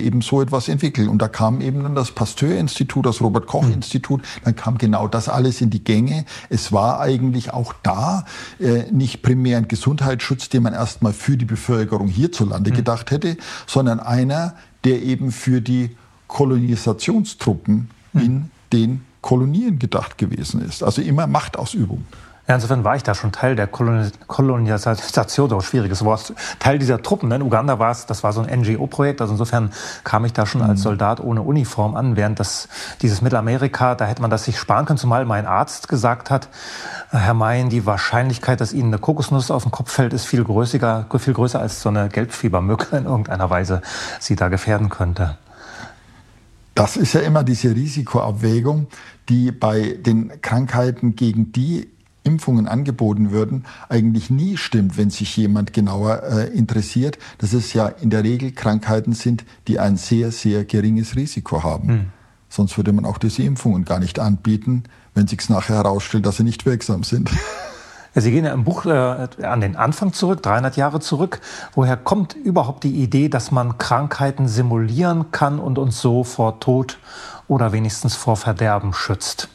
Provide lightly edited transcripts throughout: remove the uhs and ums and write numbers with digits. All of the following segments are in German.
eben so etwas entwickelt. Und da kam eben dann das Pasteur-Institut, das Robert-Koch-Institut, dann kam genau das alles in die Gänge. Es war eigentlich auch da nicht primär ein Gesundheitsschutz, den man erstmal für die Bevölkerung hierzulande gedacht hätte, sondern einer, der eben für die Kolonisationstruppen in den Kolonien gedacht gewesen ist. Also immer Machtausübung. Ja, insofern war ich da schon Teil der Kolonisation, schwieriges Wort, Teil dieser Truppen. In Uganda das war so ein NGO-Projekt, also insofern kam ich da schon als Soldat ohne Uniform an, während dieses Mittelamerika, da hätte man das sich sparen können, zumal mein Arzt gesagt hat, Herr Mayen, die Wahrscheinlichkeit, dass Ihnen eine Kokosnuss auf den Kopf fällt, ist viel größer als so eine Gelbfiebermücke in irgendeiner Weise Sie da gefährden könnte. Das ist ja immer diese Risikoabwägung, die bei den Krankheiten, gegen die Impfungen angeboten würden, eigentlich nie stimmt, wenn sich jemand genauer interessiert, dass es ja in der Regel Krankheiten sind, die ein sehr, sehr geringes Risiko haben. Sonst würde man auch diese Impfungen gar nicht anbieten, wenn sich nachher herausstellt, dass sie nicht wirksam sind. Ja, Sie gehen ja im Buch an den Anfang zurück, 300 Jahre zurück. Woher kommt überhaupt die Idee, dass man Krankheiten simulieren kann und uns so vor Tod oder wenigstens vor Verderben schützt?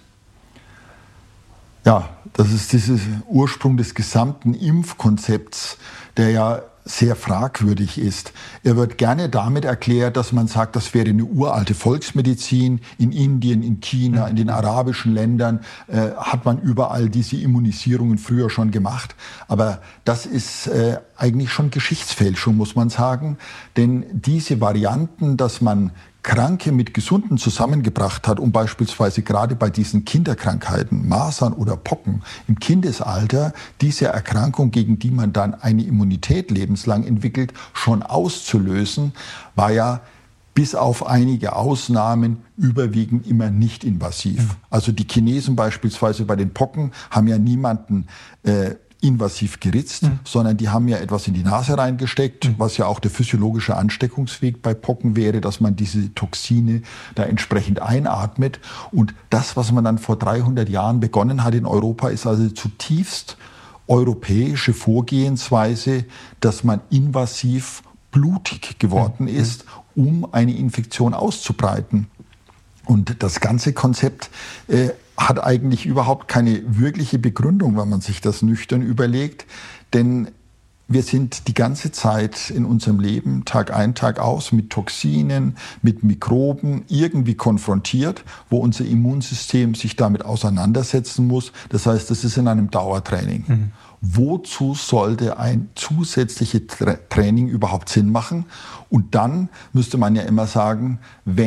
Ja, das ist dieser Ursprung des gesamten Impfkonzepts, der ja sehr fragwürdig ist. Er wird gerne damit erklärt, dass man sagt, das wäre eine uralte Volksmedizin. In Indien, in China, in den arabischen Ländern hat man überall diese Immunisierungen früher schon gemacht. Aber das ist eigentlich schon Geschichtsfälschung, muss man sagen. Denn diese Varianten, dass man Kranke mit Gesunden zusammengebracht hat, um beispielsweise gerade bei diesen Kinderkrankheiten, Masern oder Pocken im Kindesalter, diese Erkrankung, gegen die man dann eine Immunität lebenslang entwickelt, schon auszulösen, war ja bis auf einige Ausnahmen überwiegend immer nicht invasiv. Also die Chinesen beispielsweise bei den Pocken haben ja niemanden invasiv geritzt, sondern die haben ja etwas in die Nase reingesteckt, was ja auch der physiologische Ansteckungsweg bei Pocken wäre, dass man diese Toxine da entsprechend einatmet. Und das, was man dann vor 300 Jahren begonnen hat in Europa, ist also zutiefst europäische Vorgehensweise, dass man invasiv blutig geworden ist, um eine Infektion auszubreiten. Und das ganze Konzept hat eigentlich überhaupt keine wirkliche Begründung, wenn man sich das nüchtern überlegt. Denn wir sind die ganze Zeit in unserem Leben, Tag ein, Tag aus, mit Toxinen, mit Mikroben irgendwie konfrontiert, wo unser Immunsystem sich damit auseinandersetzen muss. Das heißt, das ist in einem Dauertraining. Wozu sollte ein zusätzliches Training überhaupt Sinn machen? Und dann müsste man ja immer sagen,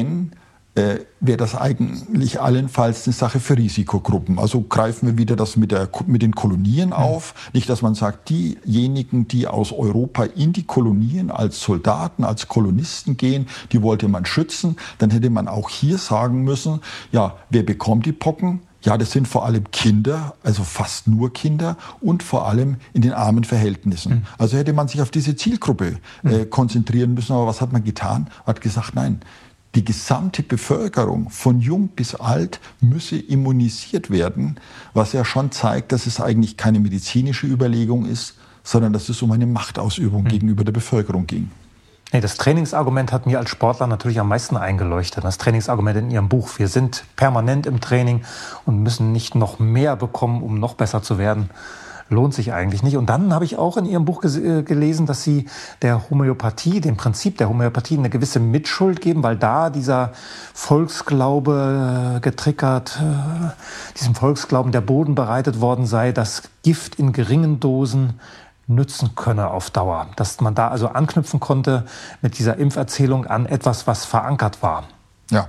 wäre das eigentlich allenfalls eine Sache für Risikogruppen. Also greifen wir wieder das mit den Kolonien auf. Nicht, dass man sagt, diejenigen, die aus Europa in die Kolonien als Soldaten, als Kolonisten gehen, die wollte man schützen. Dann hätte man auch hier sagen müssen, ja, wer bekommt die Pocken? Ja, das sind vor allem Kinder, also fast nur Kinder und vor allem in den armen Verhältnissen. Also hätte man sich auf diese Zielgruppe konzentrieren müssen. Aber was hat man getan? Hat gesagt, nein, die gesamte Bevölkerung von jung bis alt müsse immunisiert werden, was ja schon zeigt, dass es eigentlich keine medizinische Überlegung ist, sondern dass es um eine Machtausübung gegenüber der Bevölkerung ging. Nee, das Trainingsargument hat mir als Sportler natürlich am meisten eingeleuchtet. Das Trainingsargument in Ihrem Buch. Wir sind permanent im Training und müssen nicht noch mehr bekommen, um noch besser zu werden. Lohnt sich eigentlich nicht. Und dann habe ich auch in Ihrem Buch gelesen, dass Sie der Homöopathie, dem Prinzip der Homöopathie eine gewisse Mitschuld geben, weil da dieser Volksglaube getriggert, diesem Volksglauben der Boden bereitet worden sei, dass Gift in geringen Dosen nützen könne auf Dauer. Dass man da also anknüpfen konnte mit dieser Impferzählung an etwas, was verankert war. Ja,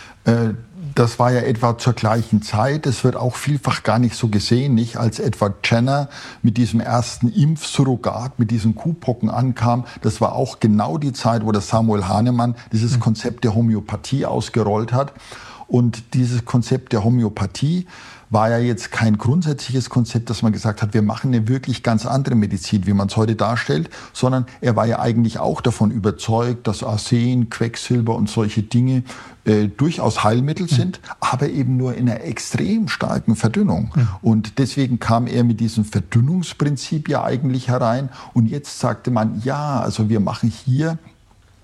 das war ja etwa zur gleichen Zeit. Es wird auch vielfach gar nicht so gesehen, nicht als Edward Jenner mit diesem ersten Impfsurrogat, mit diesen Kuhpocken ankam. Das war auch genau die Zeit, wo der Samuel Hahnemann dieses Konzept der Homöopathie ausgerollt hat. Und dieses Konzept der Homöopathie war ja jetzt kein grundsätzliches Konzept, dass man gesagt hat, wir machen eine wirklich ganz andere Medizin, wie man es heute darstellt, sondern er war ja eigentlich auch davon überzeugt, dass Arsen, Quecksilber und solche Dinge durchaus Heilmittel sind, aber eben nur in einer extrem starken Verdünnung. Und deswegen kam er mit diesem Verdünnungsprinzip ja eigentlich herein. Und jetzt sagte man, ja, also wir machen hier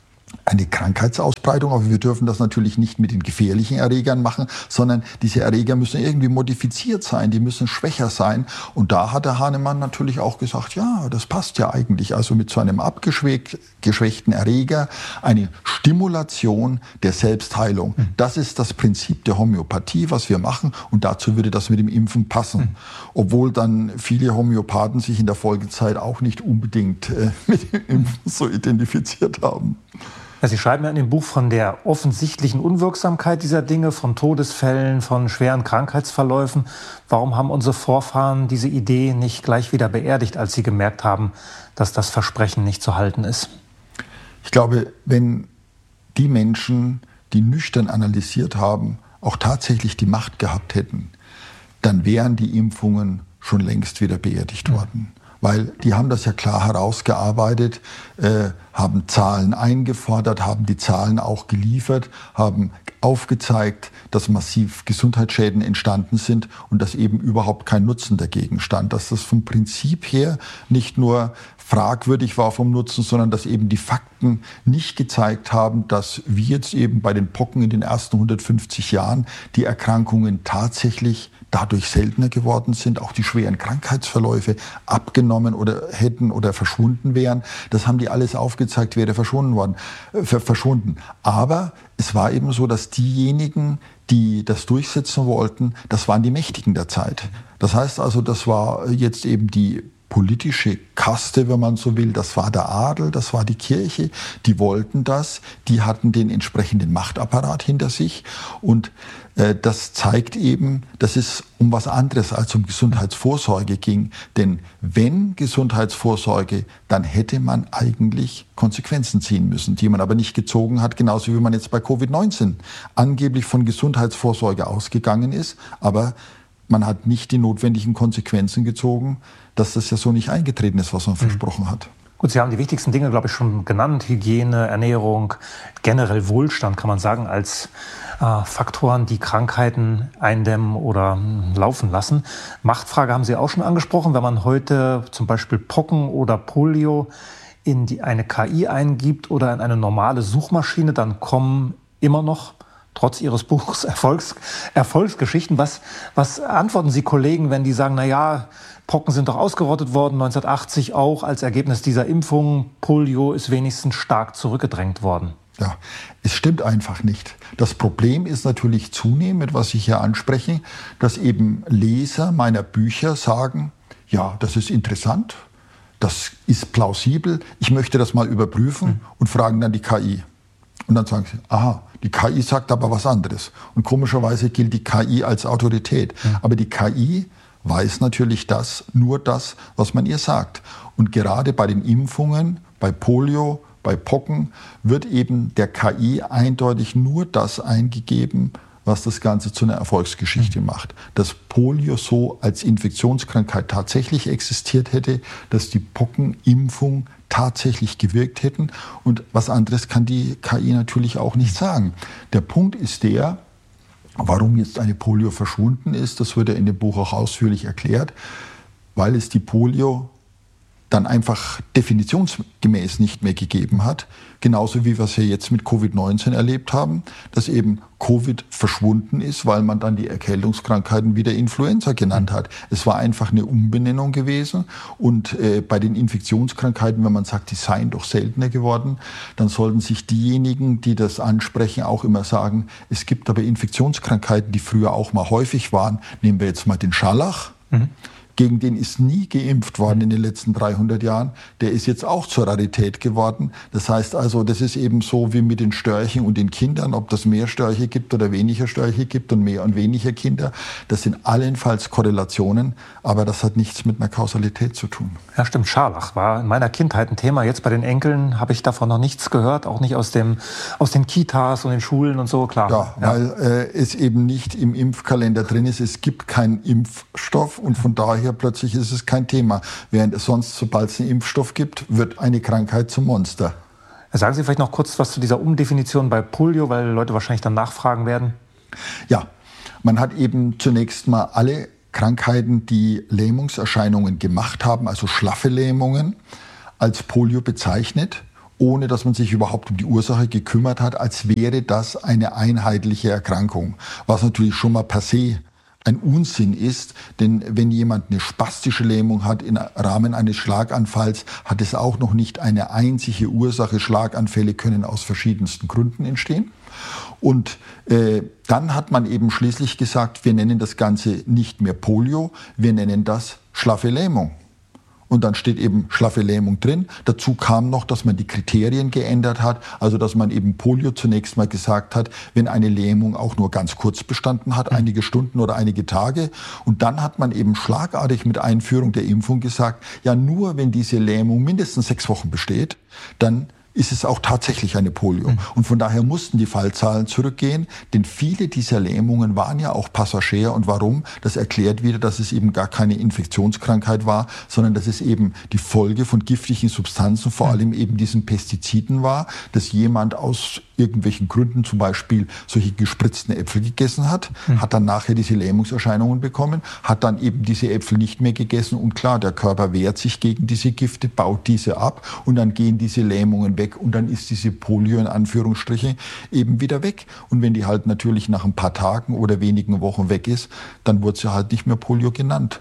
eine Krankheitsausbreitung, aber wir dürfen das natürlich nicht mit den gefährlichen Erregern machen, sondern diese Erreger müssen irgendwie modifiziert sein, die müssen schwächer sein. Und da hat der Hahnemann natürlich auch gesagt, ja, das passt ja eigentlich. Also mit so einem abgeschwächten Erreger eine Stimulation der Selbstheilung. Das ist das Prinzip der Homöopathie, was wir machen. Und dazu würde das mit dem Impfen passen. Obwohl dann viele Homöopathen sich in der Folgezeit auch nicht unbedingt mit dem Impfen so identifiziert haben. Ja, Sie schreiben ja in dem Buch von der offensichtlichen Unwirksamkeit dieser Dinge, von Todesfällen, von schweren Krankheitsverläufen. Warum haben unsere Vorfahren diese Idee nicht gleich wieder beerdigt, als sie gemerkt haben, dass das Versprechen nicht zu halten ist? Ich glaube, wenn die Menschen, die nüchtern analysiert haben, auch tatsächlich die Macht gehabt hätten, dann wären die Impfungen schon längst wieder beerdigt worden. Weil die haben das ja klar herausgearbeitet, haben Zahlen eingefordert, haben die Zahlen auch geliefert, haben aufgezeigt, dass massiv Gesundheitsschäden entstanden sind und dass eben überhaupt kein Nutzen dagegen stand. Dass das vom Prinzip her nicht nur fragwürdig war vom Nutzen, sondern dass eben die Fakten nicht gezeigt haben, dass wie jetzt eben bei den Pocken in den ersten 150 Jahren die Erkrankungen tatsächlich dadurch seltener geworden sind, auch die schweren Krankheitsverläufe abgenommen oder hätten oder verschwunden wären. Das haben die alles aufgezeigt, wäre verschwunden. Aber es war eben so, dass diejenigen, die das durchsetzen wollten, das waren die Mächtigen der Zeit. Das heißt also, das war jetzt eben die politische Kaste, wenn man so will, das war der Adel, das war die Kirche, die wollten das, die hatten den entsprechenden Machtapparat hinter sich und das zeigt eben, dass es um was anderes als um Gesundheitsvorsorge ging. Denn wenn Gesundheitsvorsorge, dann hätte man eigentlich Konsequenzen ziehen müssen, die man aber nicht gezogen hat, genauso wie man jetzt bei Covid-19 angeblich von Gesundheitsvorsorge ausgegangen ist, aber man hat nicht die notwendigen Konsequenzen gezogen, dass das ja so nicht eingetreten ist, was man versprochen hat. Gut, Sie haben die wichtigsten Dinge, glaube ich, schon genannt. Hygiene, Ernährung, generell Wohlstand, kann man sagen, als Faktoren, die Krankheiten eindämmen oder laufen lassen. Machtfrage haben Sie auch schon angesprochen. Wenn man heute zum Beispiel Pocken oder Polio in eine KI eingibt oder in eine normale Suchmaschine, dann kommen immer noch trotz Ihres Buchs Erfolgsgeschichten. Was antworten Sie Kollegen, wenn die sagen, na ja, Pocken sind doch ausgerottet worden, 1980 auch als Ergebnis dieser Impfung. Polio ist wenigstens stark zurückgedrängt worden. Ja, es stimmt einfach nicht. Das Problem ist natürlich zunehmend, was ich hier anspreche, dass eben Leser meiner Bücher sagen, ja, das ist interessant, das ist plausibel, ich möchte das mal überprüfen und fragen dann die KI. Und dann sagen sie, aha, die KI sagt aber was anderes. Und komischerweise gilt die KI als Autorität. Aber die KI weiß natürlich nur das, was man ihr sagt. Und gerade bei den Impfungen, bei Polio, bei Pocken wird eben der KI eindeutig nur das eingegeben, was das Ganze zu einer Erfolgsgeschichte macht. Dass Polio so als Infektionskrankheit tatsächlich existiert hätte, dass die Pockenimpfung tatsächlich gewirkt hätten und was anderes kann die KI natürlich auch nicht sagen. Der Punkt ist der, warum jetzt eine Polio verschwunden ist, das wird ja in dem Buch auch ausführlich erklärt, weil es die Polio dann einfach definitionsgemäß nicht mehr gegeben hat. Genauso wie wir es ja jetzt mit Covid-19 erlebt haben, dass eben Covid verschwunden ist, weil man dann die Erkältungskrankheiten wieder Influenza genannt hat. Es war einfach eine Umbenennung gewesen und bei den Infektionskrankheiten, wenn man sagt, die seien doch seltener geworden, dann sollten sich diejenigen, die das ansprechen, auch immer sagen, es gibt aber Infektionskrankheiten, die früher auch mal häufig waren. Nehmen wir jetzt mal den Scharlach. Gegen den ist nie geimpft worden in den letzten 300 Jahren. Der ist jetzt auch zur Rarität geworden. Das heißt also, das ist eben so wie mit den Störchen und den Kindern, ob das mehr Störche gibt oder weniger Störche gibt und mehr und weniger Kinder. Das sind allenfalls Korrelationen, aber das hat nichts mit einer Kausalität zu tun. Ja, stimmt. Scharlach war in meiner Kindheit ein Thema. Jetzt bei den Enkeln habe ich davon noch nichts gehört, auch nicht aus den Kitas und den Schulen und so, klar. Ja, weil es eben nicht im Impfkalender drin ist. Es gibt keinen Impfstoff und von daher plötzlich ist es kein Thema. Während es sonst, sobald es einen Impfstoff gibt, wird eine Krankheit zum Monster. Sagen Sie vielleicht noch kurz was zu dieser Umdefinition bei Polio, weil Leute wahrscheinlich dann nachfragen werden. Ja, man hat eben zunächst mal alle Krankheiten, die Lähmungserscheinungen gemacht haben, also schlaffe Lähmungen, als Polio bezeichnet. ohne dass man sich überhaupt um die Ursache gekümmert hat, als wäre das eine einheitliche Erkrankung. Was natürlich schon mal per se ein Unsinn ist, denn wenn jemand eine spastische Lähmung hat im Rahmen eines Schlaganfalls, hat es auch noch nicht eine einzige Ursache. Schlaganfälle können aus verschiedensten Gründen entstehen. Und dann hat man eben schließlich gesagt, wir nennen das Ganze nicht mehr Polio, wir nennen das schlaffe Lähmung. Und dann steht eben schlaffe Lähmung drin. Dazu kam noch, dass man die Kriterien geändert hat, also dass man eben Polio zunächst mal gesagt hat, wenn eine Lähmung auch nur ganz kurz bestanden hat, einige Stunden oder einige Tage. Und dann hat man eben schlagartig mit Einführung der Impfung gesagt, ja, nur wenn diese Lähmung mindestens 6 Wochen besteht, dann ist es auch tatsächlich eine Polio. Und von daher mussten die Fallzahlen zurückgehen, denn viele dieser Lähmungen waren ja auch passagier. Und warum? Das erklärt wieder, dass es eben gar keine Infektionskrankheit war, sondern dass es eben die Folge von giftigen Substanzen, vor allem eben diesen Pestiziden war, dass jemand aus irgendwelchen Gründen zum Beispiel solche gespritzten Äpfel gegessen hat, hat dann nachher diese Lähmungserscheinungen bekommen, hat dann eben diese Äpfel nicht mehr gegessen und klar, der Körper wehrt sich gegen diese Gifte, baut diese ab und dann gehen diese Lähmungen weg und dann ist diese Polio in Anführungsstrichen eben wieder weg. Und wenn die halt natürlich nach ein paar Tagen oder wenigen Wochen weg ist, dann wird sie halt nicht mehr Polio genannt.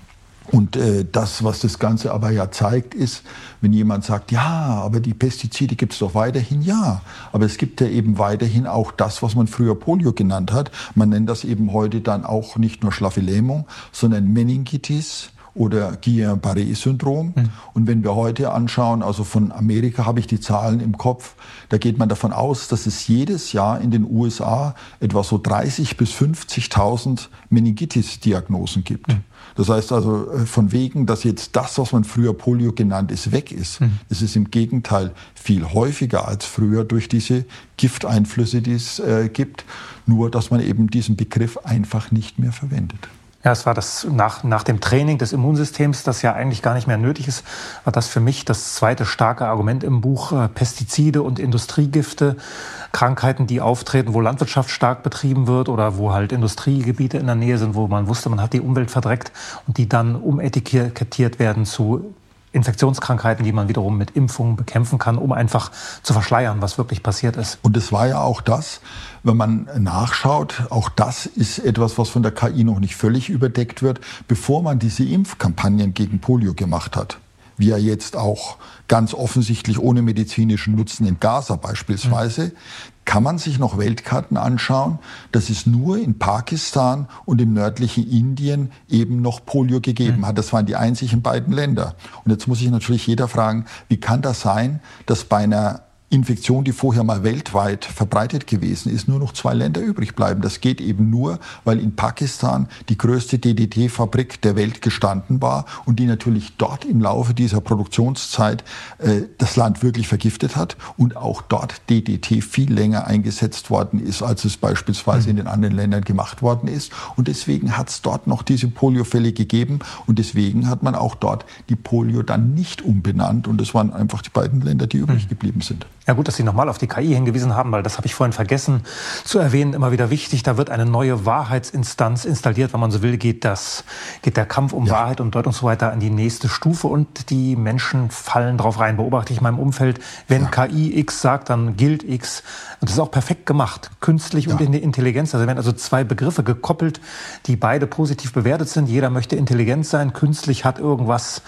Und das, was das Ganze aber ja zeigt, ist, wenn jemand sagt, ja, aber die Pestizide gibt es doch weiterhin, ja. Aber es gibt ja eben weiterhin auch das, was man früher Polio genannt hat. Man nennt das eben heute dann auch nicht nur schlaffe Lähmung, sondern Meningitis oder Guillain-Barré-Syndrom. Und wenn wir heute anschauen, also von Amerika habe ich die Zahlen im Kopf, da geht man davon aus, dass es jedes Jahr in den USA etwa so 30.000 bis 50.000 Meningitis-Diagnosen gibt. Das heißt also von wegen, dass jetzt das, was man früher Polio genannt ist, weg ist. Es ist im Gegenteil viel häufiger als früher durch diese Gifteinflüsse, die es gibt. Nur, dass man eben diesen Begriff einfach nicht mehr verwendet. Ja, es war das nach dem Training des Immunsystems, das ja eigentlich gar nicht mehr nötig ist, war das für mich das zweite starke Argument im Buch. Pestizide und Industriegifte, Krankheiten, die auftreten, wo Landwirtschaft stark betrieben wird oder wo halt Industriegebiete in der Nähe sind, wo man wusste, man hat die Umwelt verdreckt und die dann umetikettiert werden zu Infektionskrankheiten, die man wiederum mit Impfungen bekämpfen kann, um einfach zu verschleiern, was wirklich passiert ist. Und es war ja auch das, wenn man nachschaut, auch das ist etwas, was von der KI noch nicht völlig überdeckt wird, bevor man diese Impfkampagnen gegen Polio gemacht hat. Wie ja jetzt auch ganz offensichtlich ohne medizinischen Nutzen in Gaza beispielsweise, kann man sich noch Weltkarten anschauen, dass es nur in Pakistan und im nördlichen Indien eben noch Polio gegeben hat. Das waren die einzigen beiden Länder. Und jetzt muss sich natürlich jeder fragen, wie kann das sein, dass bei einer Infektion, die vorher mal weltweit verbreitet gewesen ist, nur noch 2 Länder übrig bleiben. Das geht eben nur, weil in Pakistan die größte DDT-Fabrik der Welt gestanden war und die natürlich dort im Laufe dieser Produktionszeit das Land wirklich vergiftet hat und auch dort DDT viel länger eingesetzt worden ist, als es beispielsweise in den anderen Ländern gemacht worden ist. Und deswegen hat es dort noch diese Poliofälle gegeben und deswegen hat man auch dort die Polio dann nicht umbenannt und das waren einfach die beiden Länder, die übrig geblieben sind. Ja gut, dass Sie nochmal auf die KI hingewiesen haben, weil das habe ich vorhin vergessen zu erwähnen, immer wieder wichtig. Da wird eine neue Wahrheitsinstanz installiert, wenn man so will, geht der Kampf um Wahrheit und Deutung und so weiter an die nächste Stufe und die Menschen fallen drauf rein. Beobachte ich in meinem Umfeld, wenn KI X sagt, dann gilt X. Und das ist auch perfekt gemacht, künstlich und Intelligenz. Also werden also 2 Begriffe gekoppelt, die beide positiv bewertet sind. Jeder möchte intelligent sein, künstlich hat irgendwas,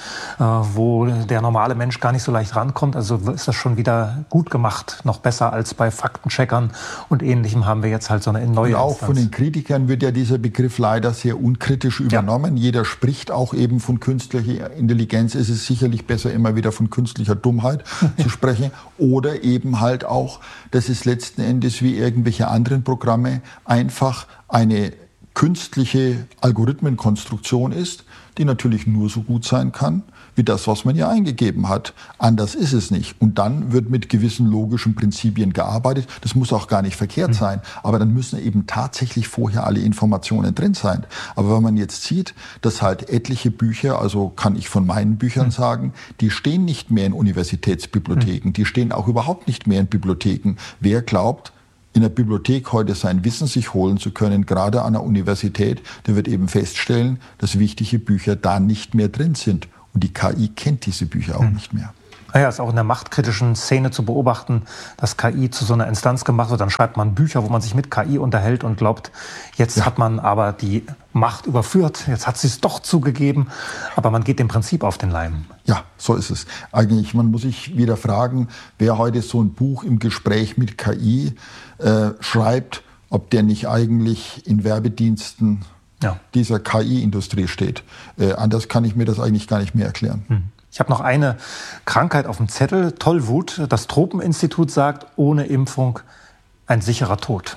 wo der normale Mensch gar nicht so leicht rankommt. Also ist das schon wieder gut gemacht, noch besser als bei Faktencheckern und Ähnlichem haben wir jetzt halt so eine neue Instanz. Und auch Instanz. von den Kritikern wird ja dieser Begriff leider sehr unkritisch übernommen. Ja. Jeder spricht auch eben von künstlicher Intelligenz. Es ist sicherlich besser, immer wieder von künstlicher Dummheit zu sprechen. Oder eben halt auch, dass es letzten Endes wie irgendwelche anderen Programme einfach eine künstliche Algorithmenkonstruktion ist, die natürlich nur so gut sein kann, wie das, was man ja eingegeben hat. Anders ist es nicht. Und dann wird mit gewissen logischen Prinzipien gearbeitet. Das muss auch gar nicht verkehrt sein. Aber dann müssen eben tatsächlich vorher alle Informationen drin sein. Aber wenn man jetzt sieht, dass halt etliche Bücher, also kann ich von meinen Büchern sagen, die stehen nicht mehr in Universitätsbibliotheken. Die stehen auch überhaupt nicht mehr in Bibliotheken. Wer glaubt, in der Bibliothek heute sein Wissen sich holen zu können, gerade an der Universität, der wird eben feststellen, dass wichtige Bücher da nicht mehr drin sind. Und die KI kennt diese Bücher auch nicht mehr. Naja, ist auch in der machtkritischen Szene zu beobachten, dass KI zu so einer Instanz gemacht wird. Dann schreibt man Bücher, wo man sich mit KI unterhält und glaubt, jetzt hat man aber die Macht überführt, jetzt hat sie es doch zugegeben, aber man geht dem Prinzip auf den Leim. Ja, so ist es. Eigentlich, man muss sich wieder fragen, wer heute so ein Buch im Gespräch mit KI schreibt, ob der nicht eigentlich in Werbediensten dieser KI-Industrie steht. Anders kann ich mir das eigentlich gar nicht mehr erklären. Ich habe noch eine Krankheit auf dem Zettel, Tollwut. Das Tropeninstitut sagt, ohne Impfung ein sicherer Tod.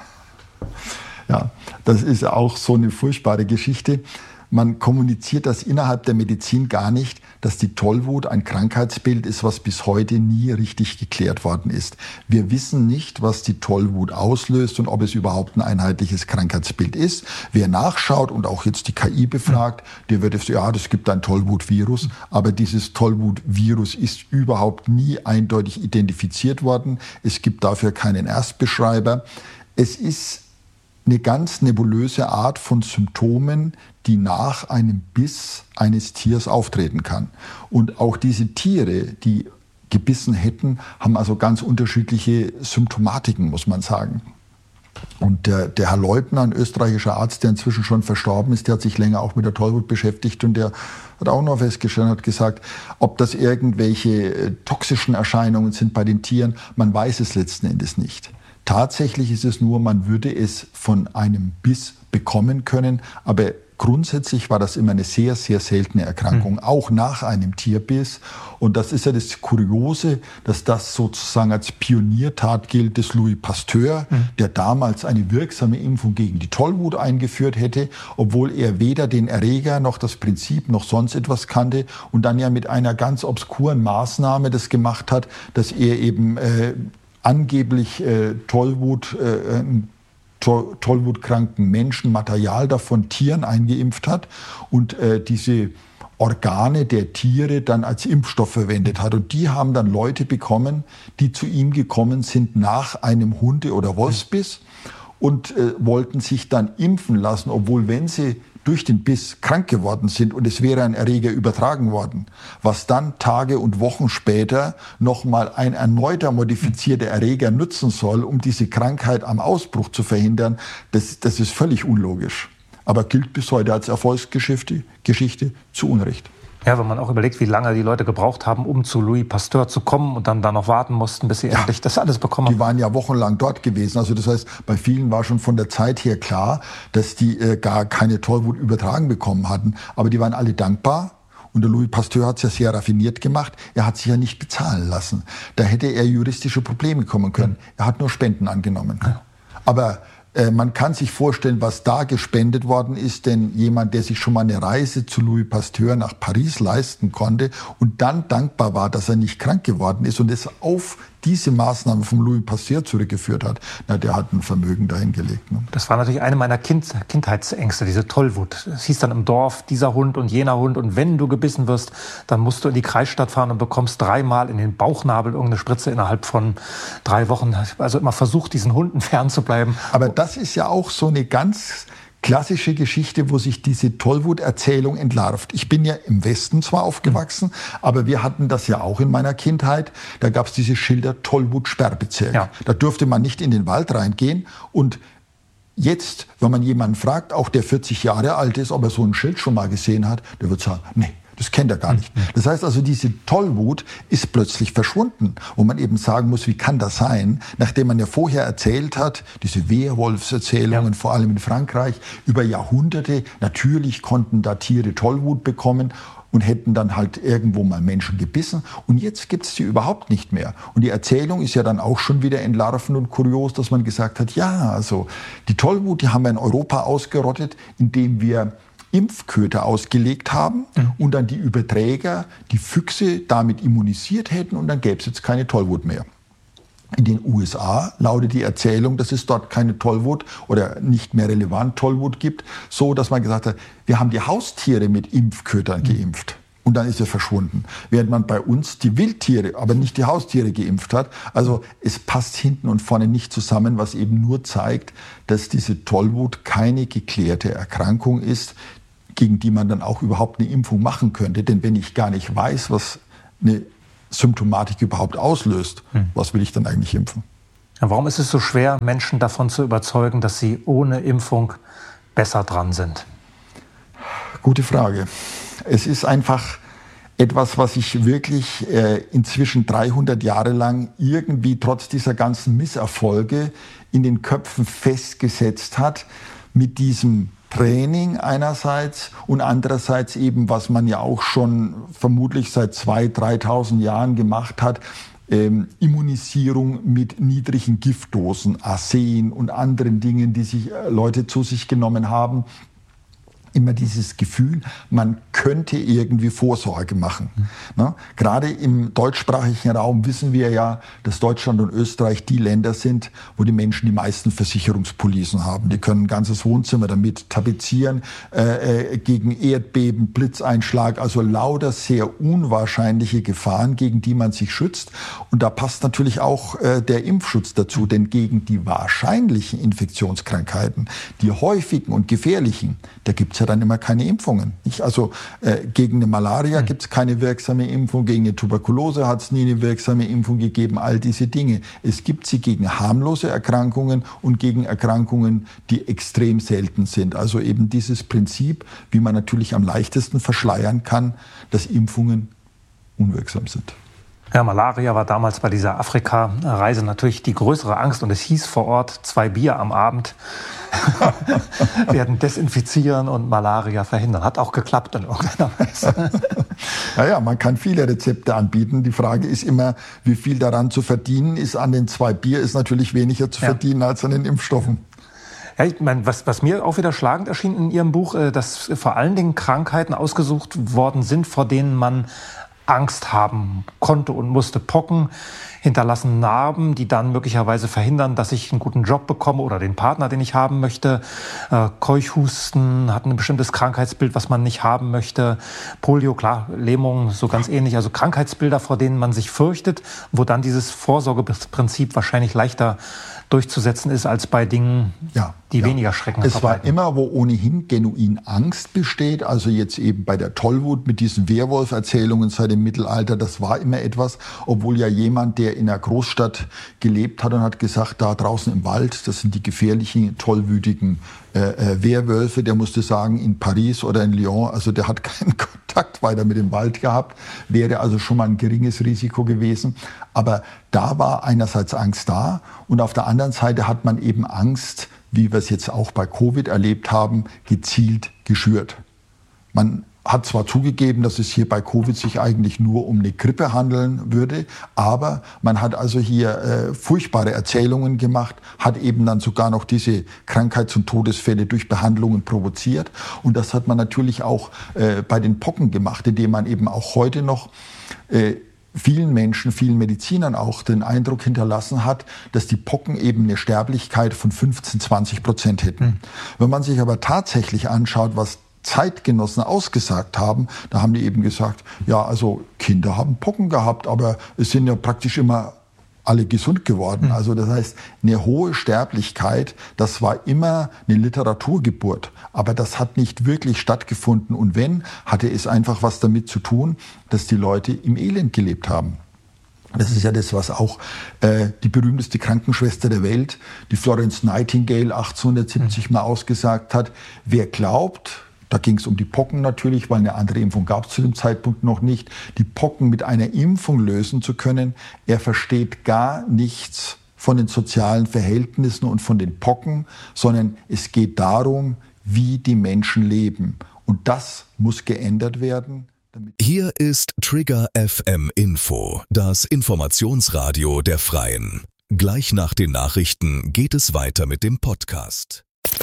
Ja, das ist auch so eine furchtbare Geschichte. Man kommuniziert das innerhalb der Medizin gar nicht, dass die Tollwut ein Krankheitsbild ist, was bis heute nie richtig geklärt worden ist. Wir wissen nicht, was die Tollwut auslöst und ob es überhaupt ein einheitliches Krankheitsbild ist. Wer nachschaut und auch jetzt die KI befragt, der wird es, ja, das gibt ein Tollwut-Virus, aber dieses Tollwut-Virus ist überhaupt nie eindeutig identifiziert worden. Es gibt dafür keinen Erstbeschreiber. Es ist eine ganz nebulöse Art von Symptomen, die nach einem Biss eines Tiers auftreten kann. Und auch diese Tiere, die gebissen hätten, haben also ganz unterschiedliche Symptomatiken, muss man sagen. Und der Herr Leubner, ein österreichischer Arzt, der inzwischen schon verstorben ist, der hat sich länger auch mit der Tollwut beschäftigt und der hat auch noch festgestellt, hat gesagt, ob das irgendwelche toxischen Erscheinungen sind bei den Tieren, man weiß es letzten Endes nicht. Tatsächlich ist es nur, man würde es von einem Biss bekommen können, aber grundsätzlich war das immer eine sehr, sehr seltene Erkrankung, auch nach einem Tierbiss. Und das ist ja das Kuriose, dass das sozusagen als Pioniertat gilt des Louis Pasteur, der damals eine wirksame Impfung gegen die Tollwut eingeführt hätte, obwohl er weder den Erreger noch das Prinzip noch sonst etwas kannte und dann ja mit einer ganz obskuren Maßnahme das gemacht hat, dass er eben angeblich tollwutkranken Menschen Material davon Tieren eingeimpft hat und diese Organe der Tiere dann als Impfstoff verwendet hat. Und die haben dann Leute bekommen, die zu ihm gekommen sind nach einem Hunde- oder Wolfsbiss und wollten sich dann impfen lassen, obwohl wenn sie durch den Biss krank geworden sind und es wäre ein Erreger übertragen worden, was dann Tage und Wochen später nochmal ein erneuter modifizierter Erreger nutzen soll, um diese Krankheit am Ausbruch zu verhindern, das ist völlig unlogisch. Aber gilt bis heute als Erfolgsgeschichte zu Unrecht. Ja, wenn man auch überlegt, wie lange die Leute gebraucht haben, um zu Louis Pasteur zu kommen und dann da noch warten mussten, bis sie endlich das alles bekommen haben. Die waren ja wochenlang dort gewesen. Also das heißt, bei vielen war schon von der Zeit her klar, dass die gar keine Tollwut übertragen bekommen hatten. Aber die waren alle dankbar. Und der Louis Pasteur hat es ja sehr raffiniert gemacht. Er hat sich ja nicht bezahlen lassen. Da hätte er juristische Probleme kommen können. Er hat nur Spenden angenommen. Ja. Aber man kann sich vorstellen, was da gespendet worden ist, denn jemand, der sich schon mal eine Reise zu Louis Pasteur nach Paris leisten konnte und dann dankbar war, dass er nicht krank geworden ist und es auf diese Maßnahme vom Louis Pasteur zurückgeführt hat, na, der hat ein Vermögen dahingelegt. Ne? Das war natürlich eine meiner Kindheitsängste, diese Tollwut. Es hieß dann im Dorf, dieser Hund und jener Hund. Und wenn du gebissen wirst, dann musst du in die Kreisstadt fahren und bekommst 3-mal in den Bauchnabel irgendeine Spritze innerhalb von 3 Wochen. Also immer versucht, diesen Hunden fernzubleiben. Aber das ist ja auch so eine ganz klassische Geschichte, wo sich diese Tollwut-Erzählung entlarvt. Ich bin ja im Westen zwar aufgewachsen, aber wir hatten das ja auch in meiner Kindheit. Da gab es diese Schilder Tollwut-Sperrbezirk. Ja. Da durfte man nicht in den Wald reingehen. Und jetzt, wenn man jemanden fragt, auch der 40 Jahre alt ist, ob er so ein Schild schon mal gesehen hat, der wird sagen, nee. Das kennt er gar nicht. Das heißt also, diese Tollwut ist plötzlich verschwunden, wo man eben sagen muss, wie kann das sein, nachdem man ja vorher erzählt hat, diese Werwolfserzählungen, vor allem in Frankreich, über Jahrhunderte, natürlich konnten da Tiere Tollwut bekommen und hätten dann halt irgendwo mal Menschen gebissen. Und jetzt gibt es die überhaupt nicht mehr. Und die Erzählung ist ja dann auch schon wieder entlarvend und kurios, dass man gesagt hat, ja, also die Tollwut, die haben wir in Europa ausgerottet, indem wir Impfköter ausgelegt haben und dann die Überträger, die Füchse, damit immunisiert hätten und dann gäbe es jetzt keine Tollwut mehr. In den USA lautet die Erzählung, dass es dort keine Tollwut oder nicht mehr relevant Tollwut gibt, so dass man gesagt hat, wir haben die Haustiere mit Impfkötern geimpft. Und dann ist er verschwunden. Während man bei uns die Wildtiere, aber nicht die Haustiere geimpft hat. Also es passt hinten und vorne nicht zusammen, was eben nur zeigt, dass diese Tollwut keine geklärte Erkrankung ist, gegen die man dann auch überhaupt eine Impfung machen könnte. Denn wenn ich gar nicht weiß, was eine Symptomatik überhaupt auslöst, was will ich dann eigentlich impfen? Ja, warum ist es so schwer, Menschen davon zu überzeugen, dass sie ohne Impfung besser dran sind? Gute Frage. Es ist einfach etwas, was sich wirklich inzwischen 300 Jahre lang irgendwie trotz dieser ganzen Misserfolge in den Köpfen festgesetzt hat, mit diesem Training einerseits und andererseits eben, was man ja auch schon vermutlich seit 2.000, 3.000 Jahren gemacht hat, Immunisierung mit niedrigen Giftdosen, Arsen und anderen Dingen, die sich Leute zu sich genommen haben. Immer dieses Gefühl, man könnte irgendwie Vorsorge machen. Ne? Gerade im deutschsprachigen Raum wissen wir ja, dass Deutschland und Österreich die Länder sind, wo die Menschen die meisten Versicherungspolicen haben. Die können ein ganzes Wohnzimmer damit tapezieren, gegen Erdbeben, Blitzeinschlag, also lauter sehr unwahrscheinliche Gefahren, gegen die man sich schützt. Und da passt natürlich auch der Impfschutz dazu, denn gegen die wahrscheinlichen Infektionskrankheiten, die häufigen und gefährlichen, da gibt es ja dann immer keine Impfungen. Also gegen eine Malaria gibt es keine wirksame Impfung, gegen eine Tuberkulose hat es nie eine wirksame Impfung gegeben, all diese Dinge. Es gibt sie gegen harmlose Erkrankungen und gegen Erkrankungen, die extrem selten sind. Also eben dieses Prinzip, wie man natürlich am leichtesten verschleiern kann, dass Impfungen unwirksam sind. Ja, Malaria war damals bei dieser Afrika-Reise natürlich die größere Angst und es hieß vor Ort, 2 Bier am Abend werden desinfizieren und Malaria verhindern. Hat auch geklappt in irgendeiner Weise. Naja, man kann viele Rezepte anbieten. Die Frage ist immer, wie viel daran zu verdienen ist. An den 2 Bier ist natürlich weniger zu verdienen als an den Impfstoffen. Ja, ich meine, was mir auch wieder schlagend erschien in Ihrem Buch, dass vor allen Dingen Krankheiten ausgesucht worden sind, vor denen man Angst haben konnte und musste. Pocken hinterlassen Narben, die dann möglicherweise verhindern, dass ich einen guten Job bekomme oder den Partner, den ich haben möchte. Keuchhusten hat ein bestimmtes Krankheitsbild, was man nicht haben möchte. Polio, klar, Lähmung, so ganz ähnlich. Also Krankheitsbilder, vor denen man sich fürchtet, wo dann dieses Vorsorgeprinzip wahrscheinlich leichter durchzusetzen ist als bei Dingen, die weniger Schrecken verbreiten. Es war immer, wo ohnehin genuin Angst besteht, also jetzt eben bei der Tollwut mit diesen Werwolf-Erzählungen seit dem Mittelalter, das war immer etwas, obwohl ja jemand, der in einer Großstadt gelebt hat und hat gesagt, da draußen im Wald, das sind die gefährlichen, tollwütigen Werwölfe, der musste sagen, in Paris oder in Lyon, also der hat keinen Kontakt weiter mit dem Wald gehabt, wäre also schon mal ein geringes Risiko gewesen. Aber da war einerseits Angst da und auf der anderen Seite hat man eben Angst, wie wir es jetzt auch bei Covid erlebt haben, gezielt geschürt. Man hat zwar zugegeben, dass es hier bei Covid sich eigentlich nur um eine Grippe handeln würde, aber man hat also hier furchtbare Erzählungen gemacht, hat eben dann sogar noch diese Krankheits- und Todesfälle durch Behandlungen provoziert. Und das hat man natürlich auch bei den Pocken gemacht, indem man eben auch heute noch vielen Menschen, vielen Medizinern auch den Eindruck hinterlassen hat, dass die Pocken eben eine Sterblichkeit von 15-20% hätten. Wenn man sich aber tatsächlich anschaut, was Zeitgenossen ausgesagt haben, da haben die eben gesagt, ja, also Kinder haben Pocken gehabt, aber es sind ja praktisch immer alle gesund geworden. Also das heißt, eine hohe Sterblichkeit, das war immer eine Literaturgeburt. Aber das hat nicht wirklich stattgefunden. Und wenn, hatte es einfach was damit zu tun, dass die Leute im Elend gelebt haben. Das ist ja das, was auch die berühmteste Krankenschwester der Welt, die Florence Nightingale, 1870 mal ausgesagt hat. Wer glaubt, da ging es um die Pocken natürlich, weil eine andere Impfung gab es zu dem Zeitpunkt noch nicht, die Pocken mit einer Impfung lösen zu können, er versteht gar nichts von den sozialen Verhältnissen und von den Pocken, sondern es geht darum, wie die Menschen leben. Und das muss geändert werden. Hier ist Trigger FM Info, das Informationsradio der Freien. Gleich nach den Nachrichten geht es weiter mit dem Podcast.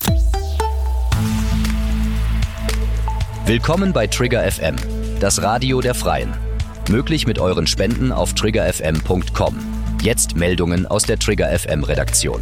Willkommen bei Trigger FM, das Radio der Freien. Möglich mit euren Spenden auf triggerfm.com. Jetzt Meldungen aus der Trigger FM Redaktion.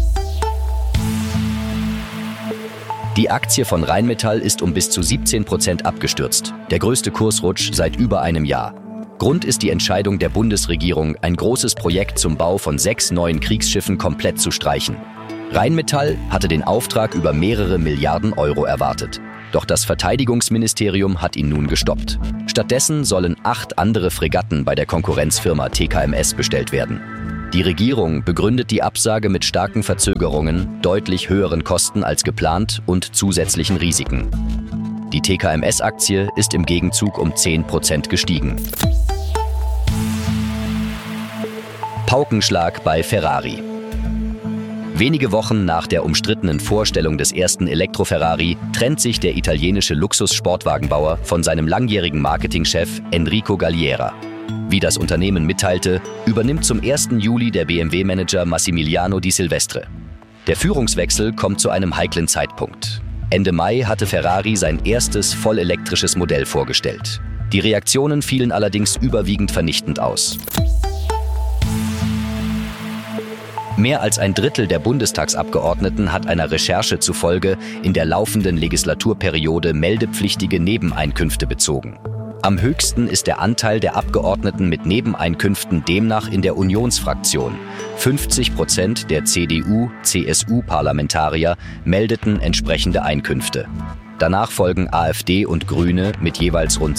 Die Aktie von Rheinmetall ist um bis zu 17% abgestürzt. Der größte Kursrutsch seit über einem Jahr. Grund ist die Entscheidung der Bundesregierung, ein großes Projekt zum Bau von 6 neuen Kriegsschiffen komplett zu streichen. Rheinmetall hatte den Auftrag über mehrere Milliarden Euro erwartet. Doch das Verteidigungsministerium hat ihn nun gestoppt. Stattdessen sollen 8 andere Fregatten bei der Konkurrenzfirma TKMS bestellt werden. Die Regierung begründet die Absage mit starken Verzögerungen, deutlich höheren Kosten als geplant und zusätzlichen Risiken. Die TKMS-Aktie ist im Gegenzug um 10% gestiegen. Paukenschlag bei Ferrari. Wenige Wochen nach der umstrittenen Vorstellung des ersten Elektro-Ferrari trennt sich der italienische Luxus-Sportwagenbauer von seinem langjährigen Marketingchef Enrico Galliera. Wie das Unternehmen mitteilte, übernimmt zum 1. Juli der BMW-Manager Massimiliano Di Silvestre. Der Führungswechsel kommt zu einem heiklen Zeitpunkt. Ende Mai hatte Ferrari sein erstes vollelektrisches Modell vorgestellt. Die Reaktionen fielen allerdings überwiegend vernichtend aus. Mehr als ein Drittel der Bundestagsabgeordneten hat einer Recherche zufolge in der laufenden Legislaturperiode meldepflichtige Nebeneinkünfte bezogen. Am höchsten ist der Anteil der Abgeordneten mit Nebeneinkünften demnach in der Unionsfraktion. 50% der CDU-CSU-Parlamentarier meldeten entsprechende Einkünfte. Danach folgen AfD und Grüne mit jeweils rund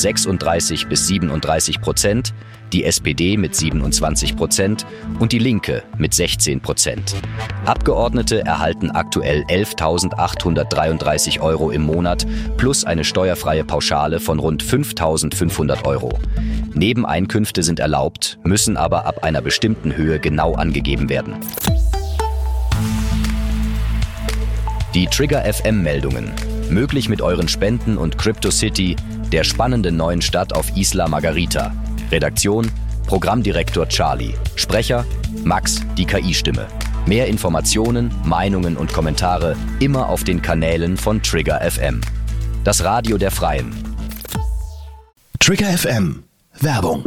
36-37%, die SPD mit 27% und die Linke mit 16%. Abgeordnete erhalten aktuell 11.833 Euro im Monat plus eine steuerfreie Pauschale von rund 5.500 Euro. Nebeneinkünfte sind erlaubt, müssen aber ab einer bestimmten Höhe genau angegeben werden. Die Trigger FM-Meldungen. Möglich mit euren Spenden und CryptoCity, der spannenden neuen Stadt auf Isla Margarita. Redaktion: Programmdirektor Charlie. Sprecher: Max, die KI-Stimme. Mehr Informationen, Meinungen und Kommentare immer auf den Kanälen von Trigger FM. Das Radio der Freien. Trigger FM. Werbung.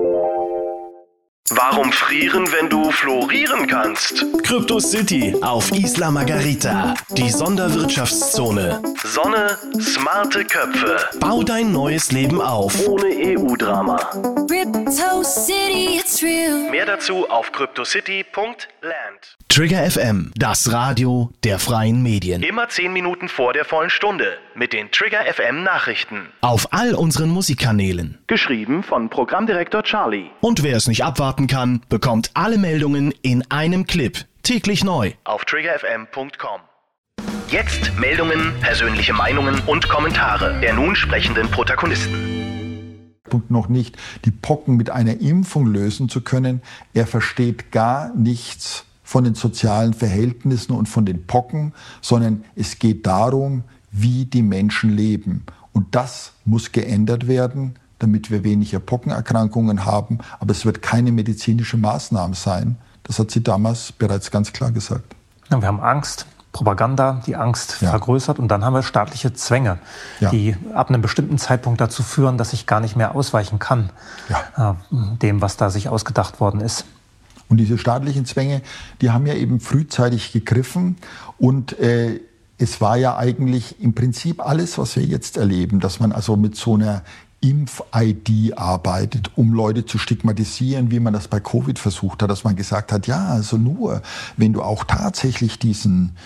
Warum frieren, wenn du florieren kannst? CryptoCity auf Isla Margarita, die Sonderwirtschaftszone. Sonne, smarte Köpfe. Bau dein neues Leben auf. Ohne EU-Drama. CryptoCity, it's real. Mehr dazu auf cryptocity.land. Trigger FM, das Radio der freien Medien. Immer 10 Minuten vor der vollen Stunde mit den Trigger FM Nachrichten. Auf all unseren Musikkanälen. Geschrieben von Programmdirektor Charlie. Und wer es nicht abwarten kann, bekommt alle Meldungen in einem Clip. Täglich neu. Auf triggerfm.com. Jetzt Meldungen, persönliche Meinungen und Kommentare der nun sprechenden Protagonisten. Noch nicht die Pocken mit einer Impfung lösen zu können. Er versteht gar nichts von den sozialen Verhältnissen und von den Pocken, sondern es geht darum, wie die Menschen leben. Und das muss geändert werden, damit wir weniger Pockenerkrankungen haben. Aber es wird keine medizinische Maßnahme sein. Das hat sie damals bereits ganz klar gesagt. Ja, wir haben Angst. Propaganda, die Angst vergrößert, und dann haben wir staatliche Zwänge, die ab einem bestimmten Zeitpunkt dazu führen, dass ich gar nicht mehr ausweichen kann, dem, was da sich ausgedacht worden ist. Und diese staatlichen Zwänge, die haben ja eben frühzeitig gegriffen, und es war ja eigentlich im Prinzip alles, was wir jetzt erleben, dass man also mit so einer Impf-ID arbeitet, um Leute zu stigmatisieren, wie man das bei Covid versucht hat, dass man gesagt hat, ja, also nur, wenn du auch tatsächlich diesen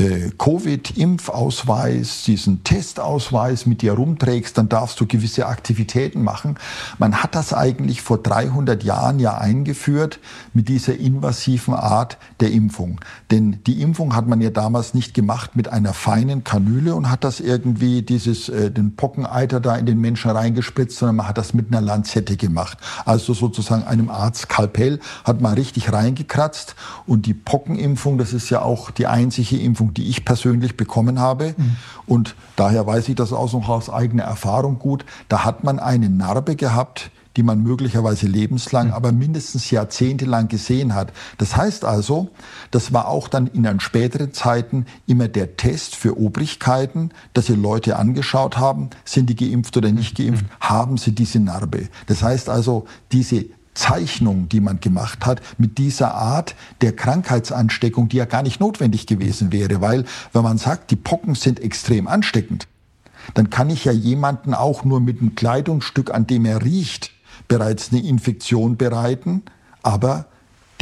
Covid-Impfausweis, diesen Testausweis mit dir rumträgst, dann darfst du gewisse Aktivitäten machen. Man hat das eigentlich vor 300 Jahren ja eingeführt mit dieser invasiven Art der Impfung. Denn die Impfung hat man ja damals nicht gemacht mit einer feinen Kanüle und hat das irgendwie den Pockeneiter da in den Menschen reingespritzt, sondern man hat das mit einer Lanzette gemacht. Also sozusagen einem Art Skalpell hat man richtig reingekratzt. Und die Pockenimpfung, das ist ja auch die einzige Impfung, die ich persönlich bekommen habe. Und daher weiß ich das auch noch aus eigener Erfahrung gut. Da hat man eine Narbe gehabt, die man möglicherweise lebenslang, aber mindestens jahrzehntelang gesehen hat. Das heißt also, das war auch dann in den späteren Zeiten immer der Test für Obrigkeiten, dass sie Leute angeschaut haben, sind die geimpft oder nicht geimpft, haben sie diese Narbe. Das heißt also, diese Zeichnung, die man gemacht hat, mit dieser Art der Krankheitsansteckung, die ja gar nicht notwendig gewesen wäre, weil wenn man sagt, die Pocken sind extrem ansteckend, dann kann ich ja jemanden auch nur mit einem Kleidungsstück, an dem er riecht, bereits eine Infektion bereiten, aber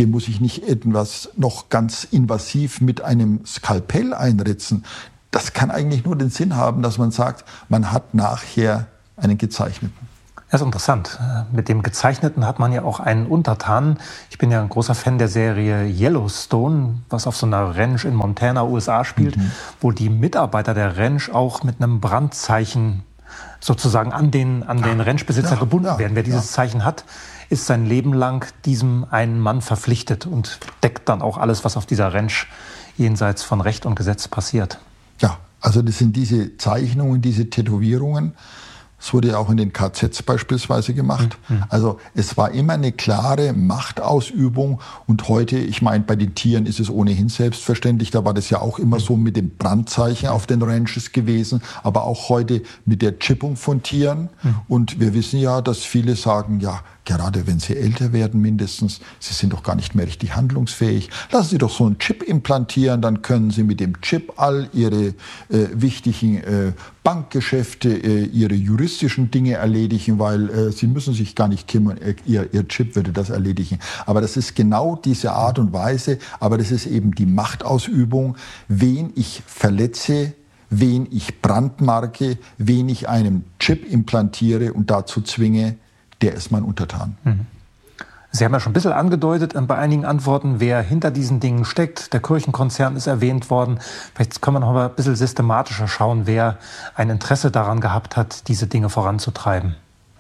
dem muss ich nicht etwas noch ganz invasiv mit einem Skalpell einritzen. Das kann eigentlich nur den Sinn haben, dass man sagt, man hat nachher einen gezeichneten. Das ist interessant. Mit dem Gezeichneten hat man ja auch einen Untertan. Ich bin ja ein großer Fan der Serie Yellowstone, was auf so einer Ranch in Montana, USA spielt, wo die Mitarbeiter der Ranch auch mit einem Brandzeichen sozusagen an den Ranchbesitzer gebunden werden. Wer dieses Zeichen hat, ist sein Leben lang diesem einen Mann verpflichtet und deckt dann auch alles, was auf dieser Ranch jenseits von Recht und Gesetz passiert. Ja, also das sind diese Zeichnungen, diese Tätowierungen. Es wurde ja auch in den KZs beispielsweise gemacht. Also es war immer eine klare Machtausübung. Und heute, ich meine, bei den Tieren ist es ohnehin selbstverständlich. Da war das ja auch immer so mit dem Brandzeichen auf den Ranches gewesen. Aber auch heute mit der Chippung von Tieren. Und wir wissen ja, dass viele sagen, ja, gerade wenn sie älter werden mindestens, sie sind doch gar nicht mehr richtig handlungsfähig. Lassen Sie doch so einen Chip implantieren, dann können Sie mit dem Chip all Ihre wichtigen Bankgeschäfte, Ihre juristischen Dinge erledigen, weil Sie müssen sich gar nicht kümmern, Ihr Chip würde das erledigen. Aber das ist genau diese Art und Weise, aber das ist eben die Machtausübung, wen ich verletze, wen ich brandmarke, wen ich einem Chip implantiere und dazu zwinge, der ist mein Untertan. Sie haben ja schon ein bisschen angedeutet bei einigen Antworten, wer hinter diesen Dingen steckt. Der Kirchenkonzern ist erwähnt worden. Vielleicht können wir noch mal ein bisschen systematischer schauen, wer ein Interesse daran gehabt hat, diese Dinge voranzutreiben.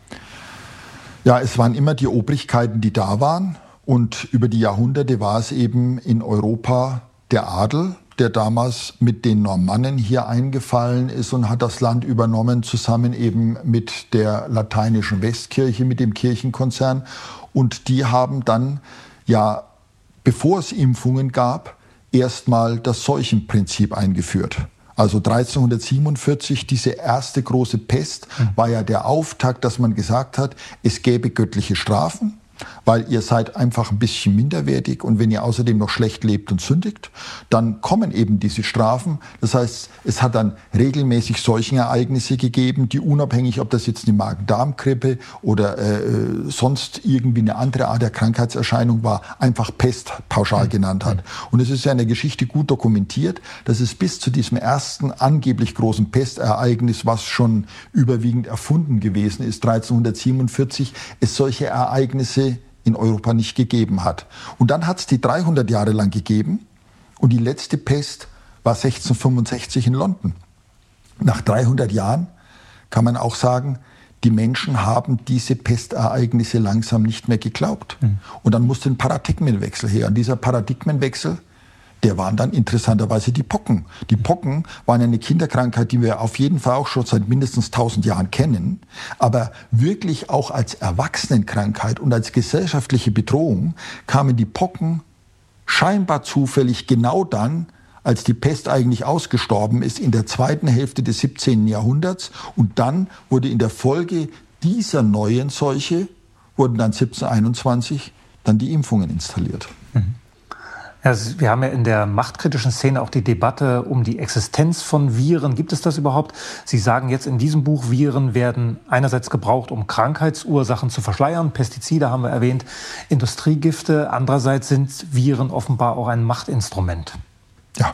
Ja, es waren immer die Obrigkeiten, die da waren. Und über die Jahrhunderte war es eben in Europa der Adel, der damals mit den Normannen hier eingefallen ist und hat das Land übernommen, zusammen eben mit der lateinischen Westkirche, mit dem Kirchenkonzern. Und die haben dann, ja, bevor es Impfungen gab, erstmal das Seuchenprinzip eingeführt. Also 1347, diese erste große Pest, war ja der Auftakt, dass man gesagt hat, es gäbe göttliche Strafen, weil ihr seid einfach ein bisschen minderwertig und wenn ihr außerdem noch schlecht lebt und sündigt, dann kommen eben diese Strafen. Das heißt, es hat dann regelmäßig Seuchenereignisse gegeben, die unabhängig, ob das jetzt eine Magen-Darm-Grippe oder sonst irgendwie eine andere Art der Krankheitserscheinung war, einfach Pest pauschal genannt hat. Und es ist ja in der Geschichte gut dokumentiert, dass es bis zu diesem ersten angeblich großen Pestereignis, was schon überwiegend erfunden gewesen ist, 1347, es solche Ereignisse in Europa nicht gegeben hat. Und dann hat es die 300 Jahre lang gegeben und die letzte Pest war 1665 in London. Nach 300 Jahren kann man auch sagen, die Menschen haben diese Pestereignisse langsam nicht mehr geglaubt. Und dann musste ein Paradigmenwechsel her. Und dieser Paradigmenwechsel, der waren dann interessanterweise die Pocken. Die Pocken waren eine Kinderkrankheit, die wir auf jeden Fall auch schon seit mindestens 1000 Jahren kennen, aber wirklich auch als Erwachsenenkrankheit und als gesellschaftliche Bedrohung kamen die Pocken scheinbar zufällig genau dann, als die Pest eigentlich ausgestorben ist, in der zweiten Hälfte des 17. Jahrhunderts. Und dann wurde in der Folge dieser neuen Seuche, wurden dann 1721 dann die Impfungen installiert. Ja, wir haben ja in der machtkritischen Szene auch die Debatte um die Existenz von Viren. Gibt es das überhaupt? Sie sagen jetzt in diesem Buch, Viren werden einerseits gebraucht, um Krankheitsursachen zu verschleiern. Pestizide haben wir erwähnt, Industriegifte. Andererseits sind Viren offenbar auch ein Machtinstrument. Ja.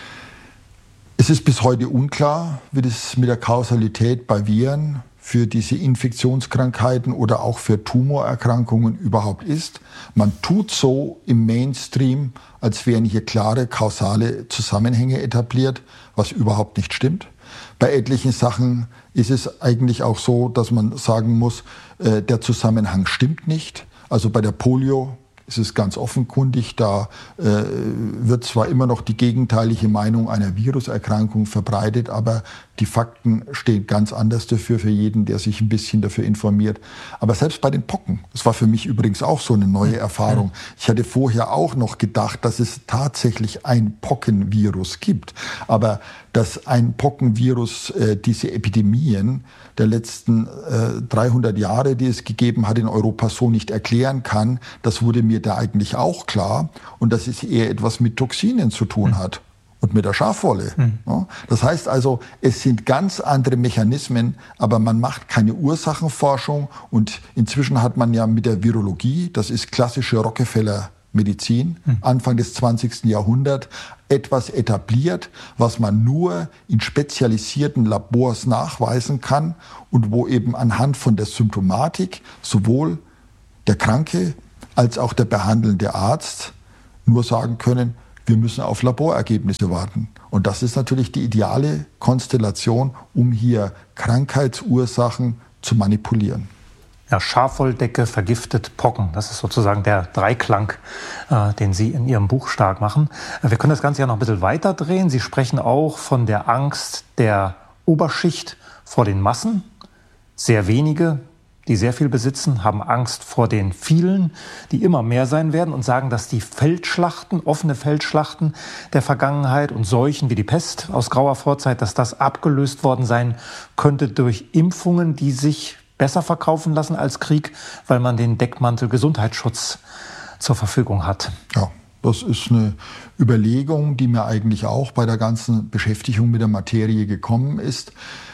Es ist bis heute unklar, wie das mit der Kausalität bei Viren für diese Infektionskrankheiten oder auch für Tumorerkrankungen überhaupt ist. Man tut so im Mainstream, als wären hier klare kausale Zusammenhänge etabliert, was überhaupt nicht stimmt. Bei etlichen Sachen ist es eigentlich auch so, dass man sagen muss, der Zusammenhang stimmt nicht. Also bei der Polio ist es ganz offenkundig, da wird zwar immer noch die gegenteilige Meinung einer Viruserkrankung verbreitet, aber die Fakten stehen ganz anders dafür für jeden, der sich ein bisschen dafür informiert. Aber selbst bei den Pocken, das war für mich übrigens auch so eine neue Erfahrung. Ich hatte vorher auch noch gedacht, dass es tatsächlich ein Pockenvirus gibt. Aber dass ein Pockenvirus diese Epidemien der letzten 300 Jahre, die es gegeben hat in Europa, so nicht erklären kann, das wurde mir da eigentlich auch klar. Und dass es eher etwas mit Toxinen zu tun hat. Und mit der Schafwolle. Ja, das heißt also, es sind ganz andere Mechanismen, aber man macht keine Ursachenforschung. Und inzwischen hat man ja mit der Virologie, das ist klassische Rockefeller Medizin, Anfang des 20. Jahrhunderts, etwas etabliert, was man nur in spezialisierten Labors nachweisen kann und wo eben anhand von der Symptomatik sowohl der Kranke als auch der behandelnde Arzt nur sagen können, wir müssen auf Laborergebnisse warten. Und das ist natürlich die ideale Konstellation, um hier Krankheitsursachen zu manipulieren. Ja, Schafwolldecke, vergiftet, Pocken. Das ist sozusagen der Dreiklang, den Sie in Ihrem Buch stark machen. Wir können das Ganze ja noch ein bisschen weiter drehen. Sie sprechen auch von der Angst der Oberschicht vor den Massen. Sehr wenige, die sehr viel besitzen, haben Angst vor den vielen, die immer mehr sein werden und sagen, dass die Feldschlachten, offene Feldschlachten der Vergangenheit und Seuchen wie die Pest aus grauer Vorzeit, dass das abgelöst worden sein könnte durch Impfungen, die sich besser verkaufen lassen als Krieg, weil man den Deckmantel Gesundheitsschutz zur Verfügung hat. Ja, das ist eine Überlegung, die mir eigentlich auch bei der ganzen Beschäftigung mit der Materie gekommen ist.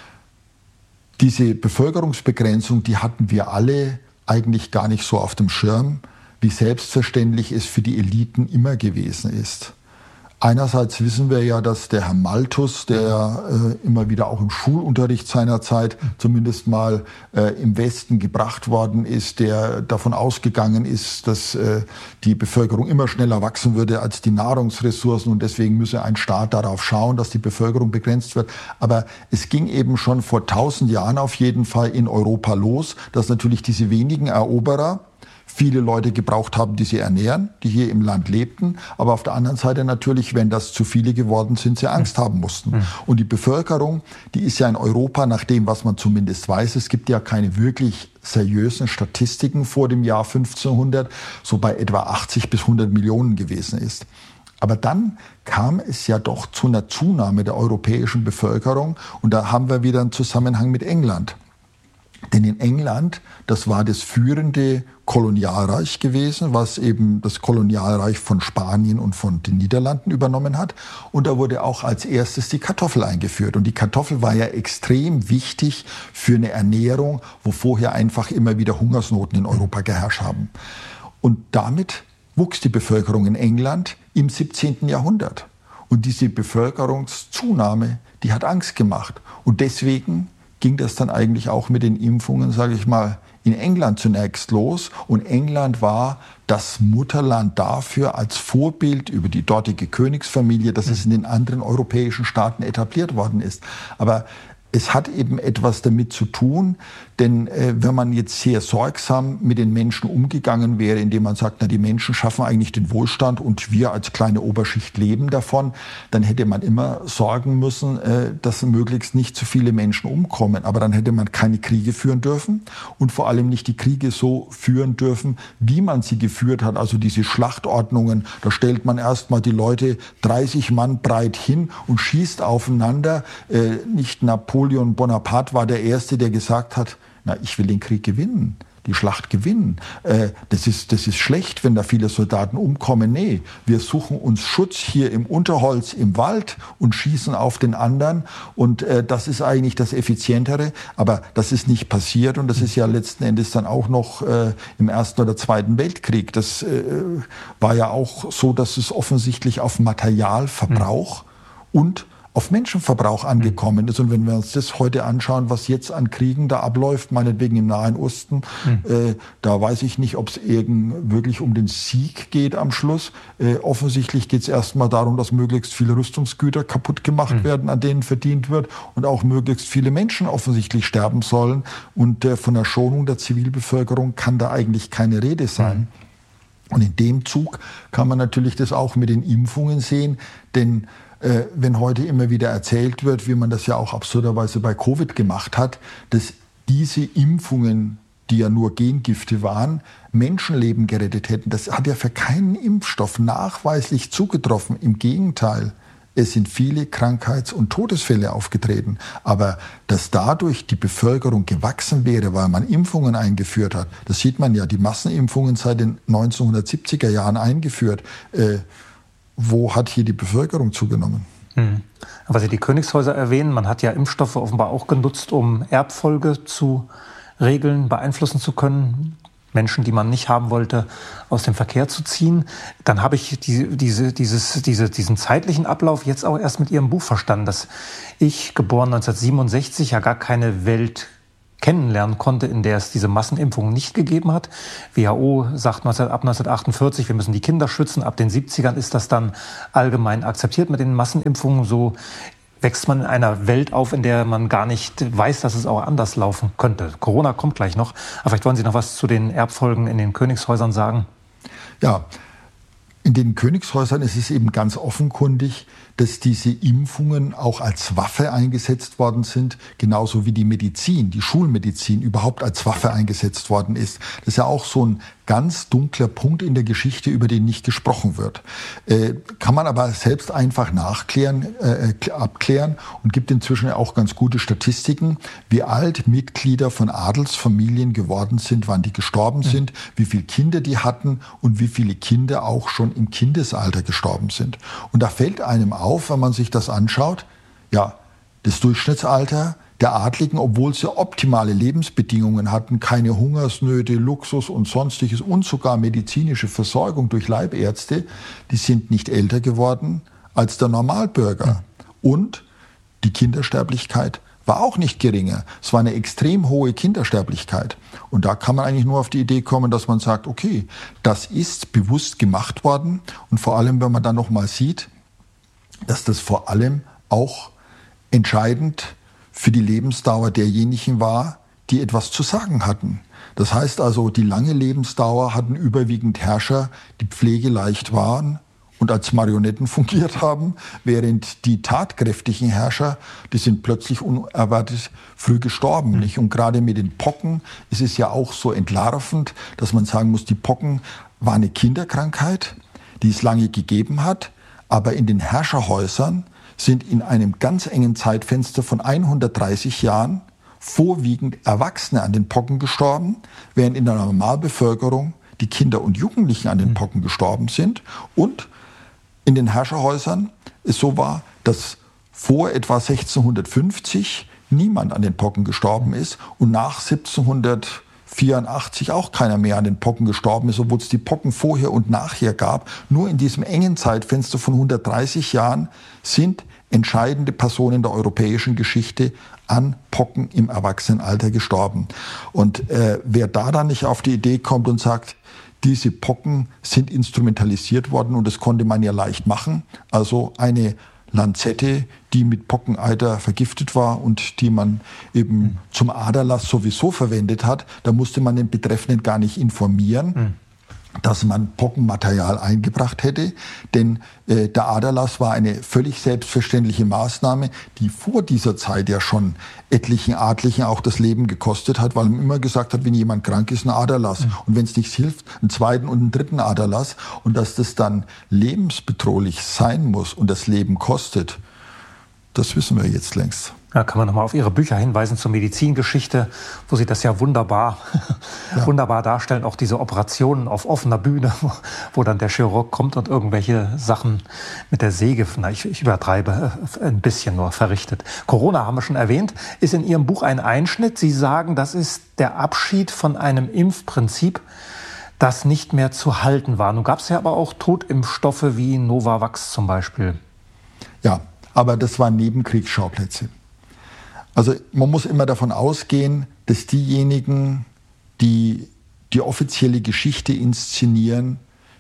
Diese Bevölkerungsbegrenzung, die hatten wir alle eigentlich gar nicht so auf dem Schirm, wie selbstverständlich es für die Eliten immer gewesen ist. Einerseits wissen wir ja, dass der Herr Malthus, der immer wieder auch im Schulunterricht seiner Zeit zumindest mal im Westen gebracht worden ist, der davon ausgegangen ist, dass die Bevölkerung immer schneller wachsen würde als die Nahrungsressourcen und deswegen müsse ein Staat darauf schauen, dass die Bevölkerung begrenzt wird. Aber es ging eben schon vor 1000 Jahren auf jeden Fall in Europa los, dass natürlich diese wenigen Eroberer viele Leute gebraucht haben, die sie ernähren, die hier im Land lebten. Aber auf der anderen Seite natürlich, wenn das zu viele geworden sind, sie Angst haben mussten. Und die Bevölkerung, die ist ja in Europa, nach dem, was man zumindest weiß, es gibt ja keine wirklich seriösen Statistiken vor dem Jahr 1500, so bei etwa 80 bis 100 Millionen gewesen ist. Aber dann kam es ja doch zu einer Zunahme der europäischen Bevölkerung. Und da haben wir wieder einen Zusammenhang mit England. Denn in England, das war das führende Kolonialreich gewesen, was eben das Kolonialreich von Spanien und von den Niederlanden übernommen hat. Und da wurde auch als erstes die Kartoffel eingeführt. Und die Kartoffel war ja extrem wichtig für eine Ernährung, wo vorher einfach immer wieder Hungersnoten in Europa geherrscht haben. Und damit wuchs die Bevölkerung in England im 17. Jahrhundert. Und diese Bevölkerungszunahme, die hat Angst gemacht. Und deswegen ging das dann eigentlich auch mit den Impfungen, sage ich mal, in England zunächst los. Und England war das Mutterland dafür als Vorbild über die dortige Königsfamilie, dass es in den anderen europäischen Staaten etabliert worden ist. Aber es hat eben etwas damit zu tun, denn wenn man jetzt sehr sorgsam mit den Menschen umgegangen wäre, indem man sagt, na, die Menschen schaffen eigentlich den Wohlstand und wir als kleine Oberschicht leben davon, dann hätte man immer sorgen müssen, dass möglichst nicht zu viele Menschen umkommen. Aber dann hätte man keine Kriege führen dürfen und vor allem nicht die Kriege so führen dürfen, wie man sie geführt hat. Also diese Schlachtordnungen, da stellt man erstmal die Leute 30 Mann breit hin und schießt aufeinander. Nicht Napoleon Bonaparte war der Erste, der gesagt hat, na, ich will den Krieg gewinnen, die Schlacht gewinnen. Das ist schlecht, wenn da viele Soldaten umkommen. Nee, wir suchen uns Schutz hier im Unterholz, im Wald und schießen auf den anderen. Und das ist eigentlich das Effizientere. Aber das ist nicht passiert. Und das ist ja letzten Endes dann auch noch im Ersten oder Zweiten Weltkrieg. Das war ja auch so, dass es offensichtlich auf Materialverbrauch und auf Menschenverbrauch angekommen ist. Und wenn wir uns das heute anschauen, was jetzt an Kriegen da abläuft, meinetwegen im Nahen Osten, da weiß ich nicht, ob es wirklich um den Sieg geht am Schluss. Offensichtlich geht es erstmal darum, dass möglichst viele Rüstungsgüter kaputt gemacht werden, an denen verdient wird und auch möglichst viele Menschen offensichtlich sterben sollen. Und von der Schonung der Zivilbevölkerung kann da eigentlich keine Rede sein. Und in dem Zug kann man natürlich das auch mit den Impfungen sehen, denn wenn heute immer wieder erzählt wird, wie man das ja auch absurderweise bei Covid gemacht hat, dass diese Impfungen, die ja nur Gengifte waren, Menschenleben gerettet hätten. Das hat ja für keinen Impfstoff nachweislich zugetroffen. Im Gegenteil, es sind viele Krankheits- und Todesfälle aufgetreten. Aber dass dadurch die Bevölkerung gewachsen wäre, weil man Impfungen eingeführt hat, das sieht man ja, die Massenimpfungen seit den 1970er Jahren eingeführt. Wo hat hier die Bevölkerung zugenommen? Aber Sie die Königshäuser erwähnen, man hat ja Impfstoffe offenbar auch genutzt, um Erbfolge zu regeln, beeinflussen zu können. Menschen, die man nicht haben wollte, aus dem Verkehr zu ziehen. Dann habe ich diesen zeitlichen Ablauf jetzt auch erst mit Ihrem Buch verstanden, dass ich, geboren 1967, ja gar keine Welt kennenlernen konnte, in der es diese Massenimpfungen nicht gegeben hat. WHO sagt ab 1948, wir müssen die Kinder schützen. Ab den 70ern ist das dann allgemein akzeptiert mit den Massenimpfungen. So wächst man in einer Welt auf, in der man gar nicht weiß, dass es auch anders laufen könnte. Corona kommt gleich noch. Aber vielleicht wollen Sie noch was zu den Erbfolgen in den Königshäusern sagen? Ja, in den Königshäusern ist es eben ganz offenkundig, dass diese Impfungen auch als Waffe eingesetzt worden sind, genauso wie die Medizin, die Schulmedizin überhaupt als Waffe eingesetzt worden ist. Das ist ja auch so ein ganz dunkler Punkt in der Geschichte, über den nicht gesprochen wird. Kann man aber selbst einfach abklären und gibt inzwischen auch ganz gute Statistiken, wie alt Mitglieder von Adelsfamilien geworden sind, wann die gestorben sind, wie viele Kinder die hatten und wie viele Kinder auch schon im Kindesalter gestorben sind. Und da fällt einem auf, wenn man sich das anschaut, ja, das Durchschnittsalter der Adligen, obwohl sie optimale Lebensbedingungen hatten, keine Hungersnöte, Luxus und Sonstiges und sogar medizinische Versorgung durch Leibärzte, die sind nicht älter geworden als der Normalbürger. Und die Kindersterblichkeit war auch nicht geringer. Es war eine extrem hohe Kindersterblichkeit. Und da kann man eigentlich nur auf die Idee kommen, dass man sagt, okay, das ist bewusst gemacht worden. Und vor allem, wenn man dann noch mal sieht, dass das vor allem auch entscheidend für die Lebensdauer derjenigen war, die etwas zu sagen hatten. Das heißt also, die lange Lebensdauer hatten überwiegend Herrscher, die pflegeleicht waren und als Marionetten fungiert haben, während die tatkräftigen Herrscher, die sind plötzlich unerwartet früh gestorben. Nicht? Und gerade mit den Pocken ist es ja auch so entlarvend, dass man sagen muss, die Pocken war eine Kinderkrankheit, die es lange gegeben hat, aber in den Herrscherhäusern sind in einem ganz engen Zeitfenster von 130 Jahren vorwiegend Erwachsene an den Pocken gestorben, während in der Normalbevölkerung die Kinder und Jugendlichen an den Pocken gestorben sind. Und in den Herrscherhäusern es so war, dass vor etwa 1650 niemand an den Pocken gestorben ist und nach 1784 auch keiner mehr an den Pocken gestorben ist, obwohl es die Pocken vorher und nachher gab. Nur in diesem engen Zeitfenster von 130 Jahren sind entscheidende Personen der europäischen Geschichte an Pocken im Erwachsenenalter gestorben. Und wer da dann nicht auf die Idee kommt und sagt, diese Pocken sind instrumentalisiert worden und das konnte man ja leicht machen, also eine Lanzette, die mit Pockeneiter vergiftet war und die man eben zum Aderlass sowieso verwendet hat, da musste man den Betreffenden gar nicht informieren, dass man Pockenmaterial eingebracht hätte, denn der Aderlass war eine völlig selbstverständliche Maßnahme, die vor dieser Zeit ja schon etlichen Adligen auch das Leben gekostet hat, weil man immer gesagt hat, wenn jemand krank ist, ein Aderlass. Und wenn es nichts hilft, einen zweiten und einen dritten Aderlass. Und dass das dann lebensbedrohlich sein muss und das Leben kostet, das wissen wir jetzt längst. Da kann man nochmal auf Ihre Bücher hinweisen zur Medizingeschichte, wo Sie das ja wunderbar darstellen. Auch diese Operationen auf offener Bühne, wo dann der Chirurg kommt und irgendwelche Sachen mit der Säge, ich übertreibe, ein bisschen nur verrichtet. Corona haben wir schon erwähnt, ist in Ihrem Buch ein Einschnitt. Sie sagen, das ist der Abschied von einem Impfprinzip, das nicht mehr zu halten war. Nun gab es ja aber auch Totimpfstoffe wie Novavax zum Beispiel. Ja, aber das waren Nebenkriegsschauplätze. Also man muss immer davon ausgehen, dass diejenigen, die die offizielle Geschichte inszenieren,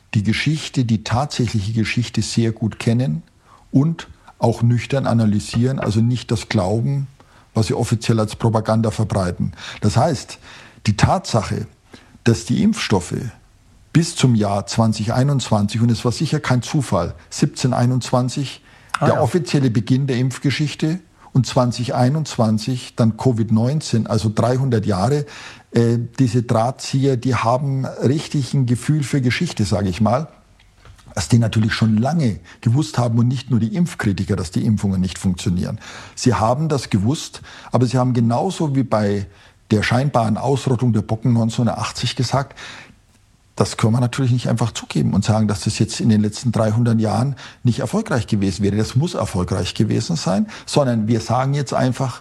die tatsächliche Geschichte sehr gut kennen und auch nüchtern analysieren, also nicht das glauben, was sie offiziell als Propaganda verbreiten. Das heißt, die Tatsache, dass die Impfstoffe bis zum Jahr 2021, und es war sicher kein Zufall, 1721 der offizielle Beginn der Impfgeschichte, und 2021 dann Covid-19, also 300 Jahre. Diese Drahtzieher, die haben richtig ein Gefühl für Geschichte, sage ich mal, dass die natürlich schon lange gewusst haben und nicht nur die Impfkritiker, dass die Impfungen nicht funktionieren. Sie haben das gewusst, aber sie haben genauso wie bei der scheinbaren Ausrottung der Pocken 1980 gesagt, das können wir natürlich nicht einfach zugeben und sagen, dass das jetzt in den letzten 300 Jahren nicht erfolgreich gewesen wäre. Das muss erfolgreich gewesen sein, sondern wir sagen jetzt einfach,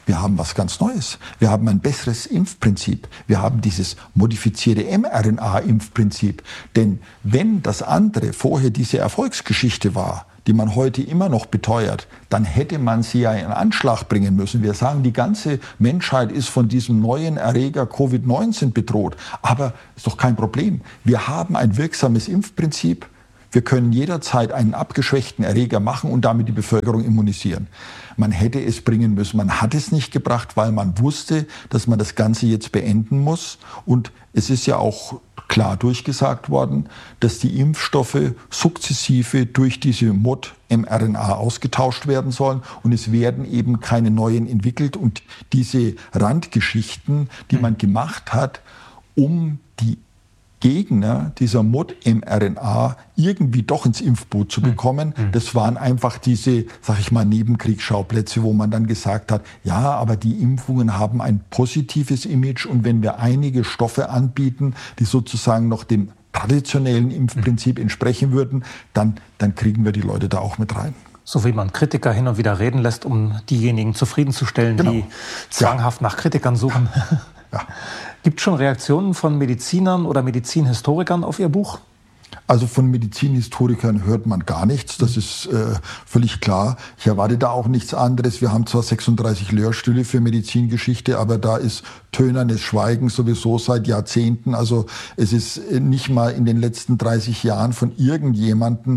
wir haben was ganz Neues. Wir haben ein besseres Impfprinzip. Wir haben dieses modifizierte mRNA-Impfprinzip. Denn wenn das andere vorher diese Erfolgsgeschichte war, die man heute immer noch beteuert, dann hätte man sie ja in Anschlag bringen müssen. Wir sagen, die ganze Menschheit ist von diesem neuen Erreger Covid-19 bedroht. Aber ist doch kein Problem. Wir haben ein wirksames Impfprinzip. Wir können jederzeit einen abgeschwächten Erreger machen und damit die Bevölkerung immunisieren. Man hätte es bringen müssen. Man hat es nicht gebracht, weil man wusste, dass man das Ganze jetzt beenden muss. Und es ist ja auch klar durchgesagt worden, dass die Impfstoffe sukzessive durch diese Mod-mRNA ausgetauscht werden sollen. Und es werden eben keine neuen entwickelt. Und diese Randgeschichten, die man gemacht hat, um die Gegner dieser Mod-mRNA irgendwie doch ins Impfboot zu bekommen. Das waren einfach diese, sag ich mal, Nebenkriegsschauplätze, wo man dann gesagt hat, ja, aber die Impfungen haben ein positives Image und wenn wir einige Stoffe anbieten, die sozusagen noch dem traditionellen Impfprinzip entsprechen würden, dann kriegen wir die Leute da auch mit rein. So wie man Kritiker hin und wieder reden lässt, um diejenigen zufriedenzustellen, genau, die zwanghaft nach Kritikern suchen. Ja. Gibt es schon Reaktionen von Medizinern oder Medizinhistorikern auf Ihr Buch? Also von Medizinhistorikern hört man gar nichts, das ist völlig klar. Ich erwarte da auch nichts anderes. Wir haben zwar 36 Lehrstühle für Medizingeschichte, aber da ist tönernes Schweigen sowieso seit Jahrzehnten. Also es ist nicht mal in den letzten 30 Jahren von irgendjemandem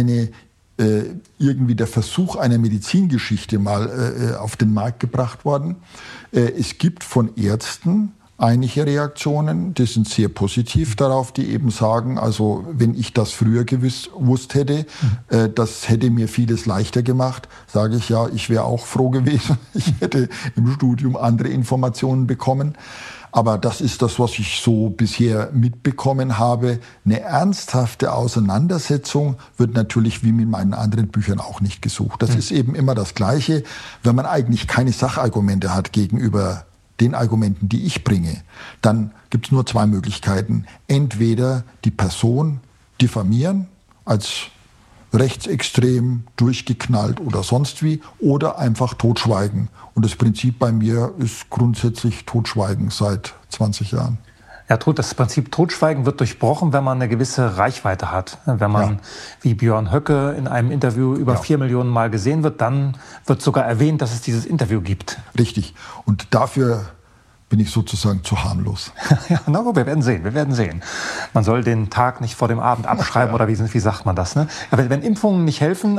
irgendwie der Versuch einer Medizingeschichte mal auf den Markt gebracht worden. Es gibt von Ärzten einige Reaktionen, die sind sehr positiv darauf, die eben sagen, also wenn ich das früher gewusst hätte, das hätte mir vieles leichter gemacht, sage ich ja, ich wäre auch froh gewesen, ich hätte im Studium andere Informationen bekommen. Aber das ist das, was ich so bisher mitbekommen habe. Eine ernsthafte Auseinandersetzung wird natürlich wie mit meinen anderen Büchern auch nicht gesucht. Das ist eben immer das Gleiche, wenn man eigentlich keine Sachargumente hat gegenüber den Argumenten, die ich bringe, dann gibt es nur zwei Möglichkeiten. Entweder die Person diffamieren als rechtsextrem, durchgeknallt oder sonst wie, oder einfach totschweigen. Und das Prinzip bei mir ist grundsätzlich Totschweigen seit 20 Jahren. Ja, das Prinzip Totschweigen wird durchbrochen, wenn man eine gewisse Reichweite hat. Wenn man, wie Björn Höcke, in einem Interview über 4 Millionen Mal gesehen wird, dann wird sogar erwähnt, dass es dieses Interview gibt. Richtig. Und dafür bin ich sozusagen zu harmlos. Ja, na, wir werden sehen. Man soll den Tag nicht vor dem Abend abschreiben, oder wie sagt man das? Ne? Aber wenn Impfungen nicht helfen,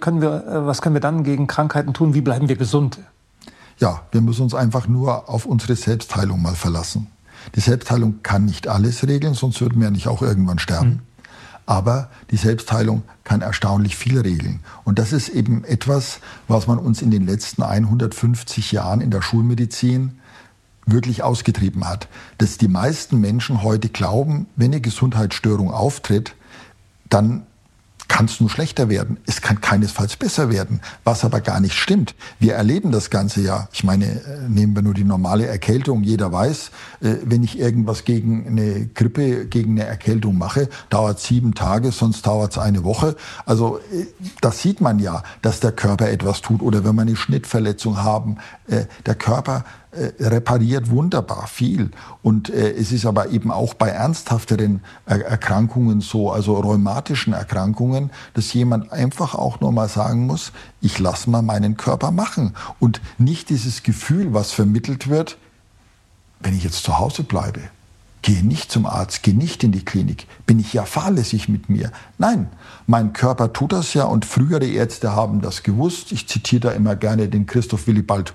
was können wir dann gegen Krankheiten tun? Wie bleiben wir gesund? Ja, wir müssen uns einfach nur auf unsere Selbstheilung mal verlassen. Die Selbstheilung kann nicht alles regeln, sonst würden wir ja nicht auch irgendwann sterben. Aber die Selbstheilung kann erstaunlich viel regeln. Und das ist eben etwas, was man uns in den letzten 150 Jahren in der Schulmedizin wirklich ausgetrieben hat. Dass die meisten Menschen heute glauben, wenn eine Gesundheitsstörung auftritt, dann kann es nur schlechter werden. Es kann keinesfalls besser werden, was aber gar nicht stimmt. Wir erleben das Ganze ja. Ich meine, nehmen wir nur die normale Erkältung. Jeder weiß, wenn ich irgendwas gegen eine Grippe, gegen eine Erkältung mache, dauert es 7 Tage, sonst dauert es eine Woche. Also das sieht man ja, dass der Körper etwas tut. Oder wenn wir eine Schnittverletzung haben, der Körper repariert wunderbar viel. Und es ist aber eben auch bei ernsthafteren Erkrankungen so, also rheumatischen Erkrankungen, dass jemand einfach auch nur mal sagen muss, ich lasse mal meinen Körper machen. Und nicht dieses Gefühl, was vermittelt wird, wenn ich jetzt zu Hause bleibe, gehe nicht zum Arzt, gehe nicht in die Klinik, bin ich ja fahrlässig mit mir. Nein, mein Körper tut das ja und frühere Ärzte haben das gewusst. Ich zitiere da immer gerne den Christoph Willibald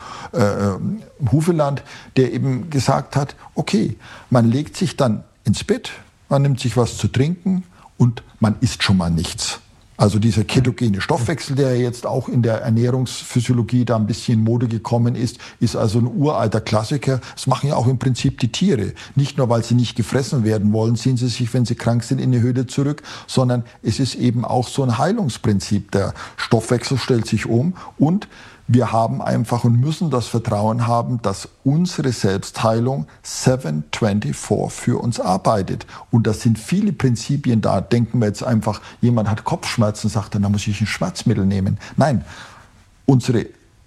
Hufeland, der eben gesagt hat, okay, man legt sich dann ins Bett, man nimmt sich was zu trinken und man isst schon mal nichts. Also dieser ketogene Stoffwechsel, der jetzt auch in der Ernährungsphysiologie da ein bisschen in Mode gekommen ist also ein uralter Klassiker. Das machen ja auch im Prinzip die Tiere. Nicht nur, weil sie nicht gefressen werden wollen, ziehen sie sich, wenn sie krank sind, in die Höhle zurück, sondern es ist eben auch so ein Heilungsprinzip. Der Stoffwechsel stellt sich um und wir haben einfach und müssen das Vertrauen haben, dass unsere Selbstheilung 7/24 für uns arbeitet. Und das sind viele Prinzipien da. Denken wir jetzt einfach, jemand hat Kopfschmerzen, sagt dann, da muss ich ein Schmerzmittel nehmen. Nein, unsere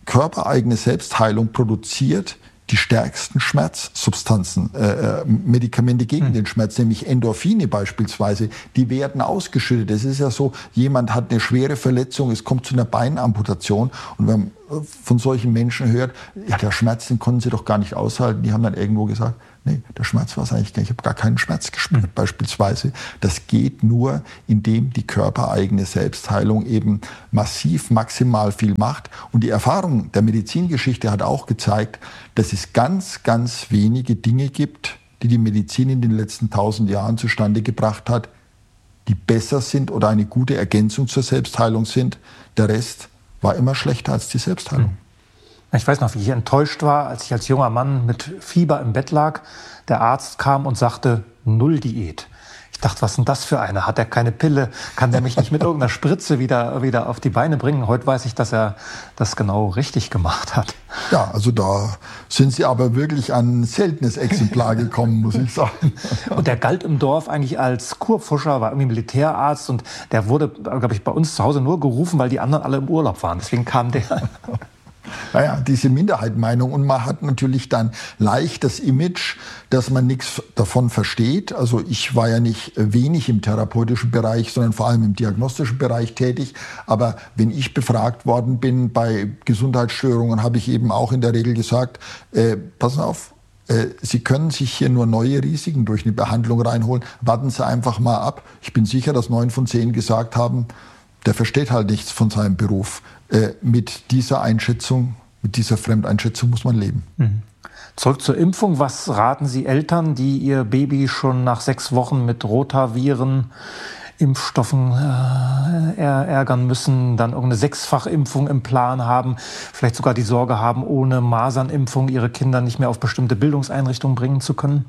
körpereigene Selbstheilung produziert die stärksten Schmerzsubstanzen, Medikamente gegen den Schmerz, nämlich Endorphine beispielsweise, die werden ausgeschüttet. Es ist ja so, jemand hat eine schwere Verletzung, es kommt zu einer Beinamputation und wenn man von solchen Menschen hört, ja, der Schmerz, den konnten sie doch gar nicht aushalten. Die haben dann irgendwo gesagt, nee, der Schmerz war es eigentlich gar nicht. Ich habe gar keinen Schmerz gespürt beispielsweise. Das geht nur, indem die körpereigene Selbstheilung eben massiv, maximal viel macht. Und die Erfahrung der Medizingeschichte hat auch gezeigt, dass es ganz, ganz wenige Dinge gibt, die die Medizin in den letzten 1000 Jahren zustande gebracht hat, die besser sind oder eine gute Ergänzung zur Selbstheilung sind. Der Rest war immer schlechter als die Selbstheilung. Ich weiß noch, wie ich enttäuscht war, als ich als junger Mann mit Fieber im Bett lag. Der Arzt kam und sagte, 0 Diät. Ich dachte, was ist denn das für eine? Hat er keine Pille? Kann der mich nicht mit irgendeiner Spritze wieder auf die Beine bringen? Heute weiß ich, dass er das genau richtig gemacht hat. Ja, also da sind Sie aber wirklich an ein seltenes Exemplar gekommen, muss ich sagen. Und der galt im Dorf eigentlich als Kurpfuscher, war irgendwie Militärarzt und der wurde, glaube ich, bei uns zu Hause nur gerufen, weil die anderen alle im Urlaub waren. Deswegen kam der. Naja, diese Minderheitenmeinung, und man hat natürlich dann leicht das Image, dass man nichts davon versteht. Also ich war ja nicht wenig im therapeutischen Bereich, sondern vor allem im diagnostischen Bereich tätig. Aber wenn ich befragt worden bin bei Gesundheitsstörungen, habe ich eben auch in der Regel gesagt, passen auf, Sie können sich hier nur neue Risiken durch eine Behandlung reinholen. Warten Sie einfach mal ab. Ich bin sicher, dass 9 von 10 gesagt haben, der versteht halt nichts von seinem Beruf. Mit dieser Einschätzung, mit dieser Fremdeinschätzung muss man leben. Zurück zur Impfung. Was raten Sie Eltern, die ihr Baby schon nach 6 Wochen mit Rotaviren, Impfstoffen ärgern müssen, dann irgendeine 6-fach-Impfung im Plan haben, vielleicht sogar die Sorge haben, ohne Masernimpfung ihre Kinder nicht mehr auf bestimmte Bildungseinrichtungen bringen zu können?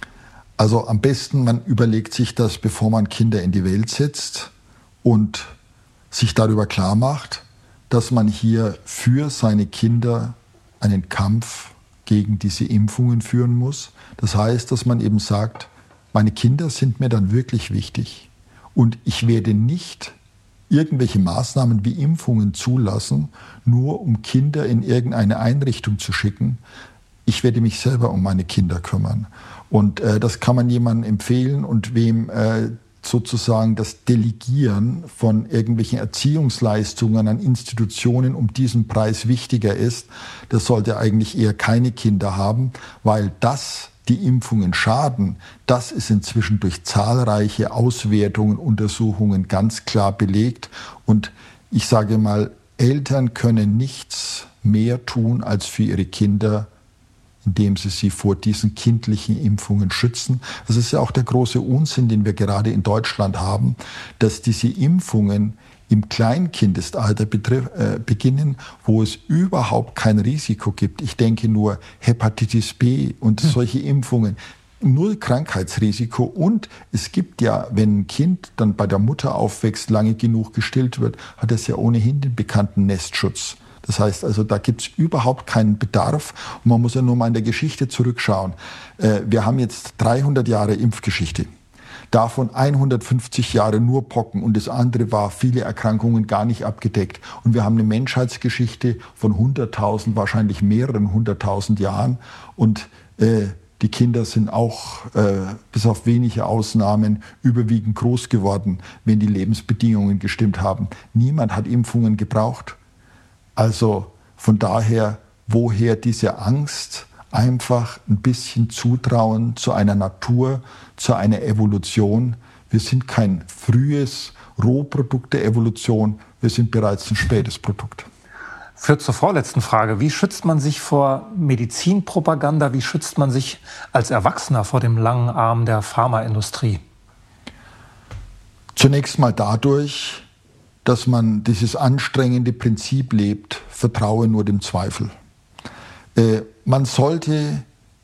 Also am besten, man überlegt sich das, bevor man Kinder in die Welt setzt und sich darüber klar macht, dass man hier für seine Kinder einen Kampf gegen diese Impfungen führen muss. Das heißt, dass man eben sagt, meine Kinder sind mir dann wirklich wichtig und ich werde nicht irgendwelche Maßnahmen wie Impfungen zulassen, nur um Kinder in irgendeine Einrichtung zu schicken. Ich werde mich selber um meine Kinder kümmern. Und das kann man jemandem empfehlen und wem sozusagen das Delegieren von irgendwelchen Erziehungsleistungen an Institutionen um diesen Preis wichtiger ist, das sollte eigentlich eher keine Kinder haben, weil die Impfungen schaden, das ist inzwischen durch zahlreiche Auswertungen, Untersuchungen ganz klar belegt. Und ich sage mal, Eltern können nichts mehr tun, als für ihre Kinder, indem sie vor diesen kindlichen Impfungen schützen. Das ist ja auch der große Unsinn, den wir gerade in Deutschland haben, dass diese Impfungen im Kleinkindesalter beginnen, wo es überhaupt kein Risiko gibt. Ich denke nur Hepatitis B und solche Impfungen. 0 Krankheitsrisiko, und es gibt ja, wenn ein Kind dann bei der Mutter aufwächst, lange genug gestillt wird, hat es ja ohnehin den bekannten Nestschutz. Das heißt also, da gibt es überhaupt keinen Bedarf. Und man muss ja nur mal in der Geschichte zurückschauen. Wir haben jetzt 300 Jahre Impfgeschichte. Davon 150 Jahre nur Pocken und das andere war viele Erkrankungen gar nicht abgedeckt. Und wir haben eine Menschheitsgeschichte von 100.000, wahrscheinlich mehreren 100.000 Jahren. Und die Kinder sind auch, bis auf wenige Ausnahmen, überwiegend groß geworden, wenn die Lebensbedingungen gestimmt haben. Niemand hat Impfungen gebraucht. Also von daher, woher diese Angst? Einfach ein bisschen Zutrauen zu einer Natur, zu einer Evolution. Wir sind kein frühes Rohprodukt der Evolution, wir sind bereits ein spätes Produkt. Führt zur vorletzten Frage. Wie schützt man sich vor Medizinpropaganda? Wie schützt man sich als Erwachsener vor dem langen Arm der Pharmaindustrie? Zunächst mal dadurch, dass man dieses anstrengende Prinzip lebt, vertraue nur dem Zweifel. Man sollte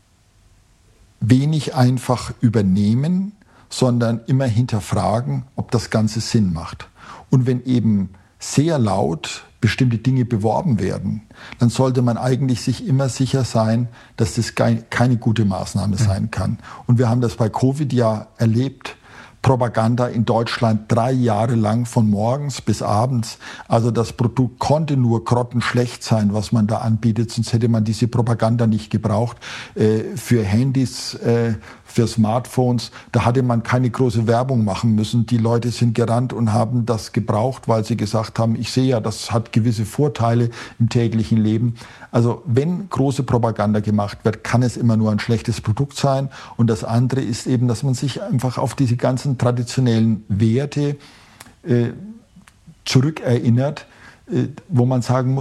wenig einfach übernehmen, sondern immer hinterfragen, ob das Ganze Sinn macht. Und wenn eben sehr laut bestimmte Dinge beworben werden, dann sollte man eigentlich sich immer sicher sein, dass das keine gute Maßnahme sein kann. Und wir haben das bei Covid ja erlebt. Propaganda in Deutschland 3 Jahre lang von morgens bis abends. Also das Produkt konnte nur grottenschlecht sein, was man da anbietet, sonst hätte man diese Propaganda nicht gebraucht. Für Handys, für Smartphones, da hatte man keine große Werbung machen müssen. Die Leute sind gerannt und haben das gebraucht, weil sie gesagt haben, ich sehe ja, das hat gewisse Vorteile im täglichen Leben. Also wenn große Propaganda gemacht wird, kann es immer nur ein schlechtes Produkt sein. Und das andere ist eben, dass man sich einfach auf diese ganzen traditionellen Werte zurückerinnert, wo man sagen muss,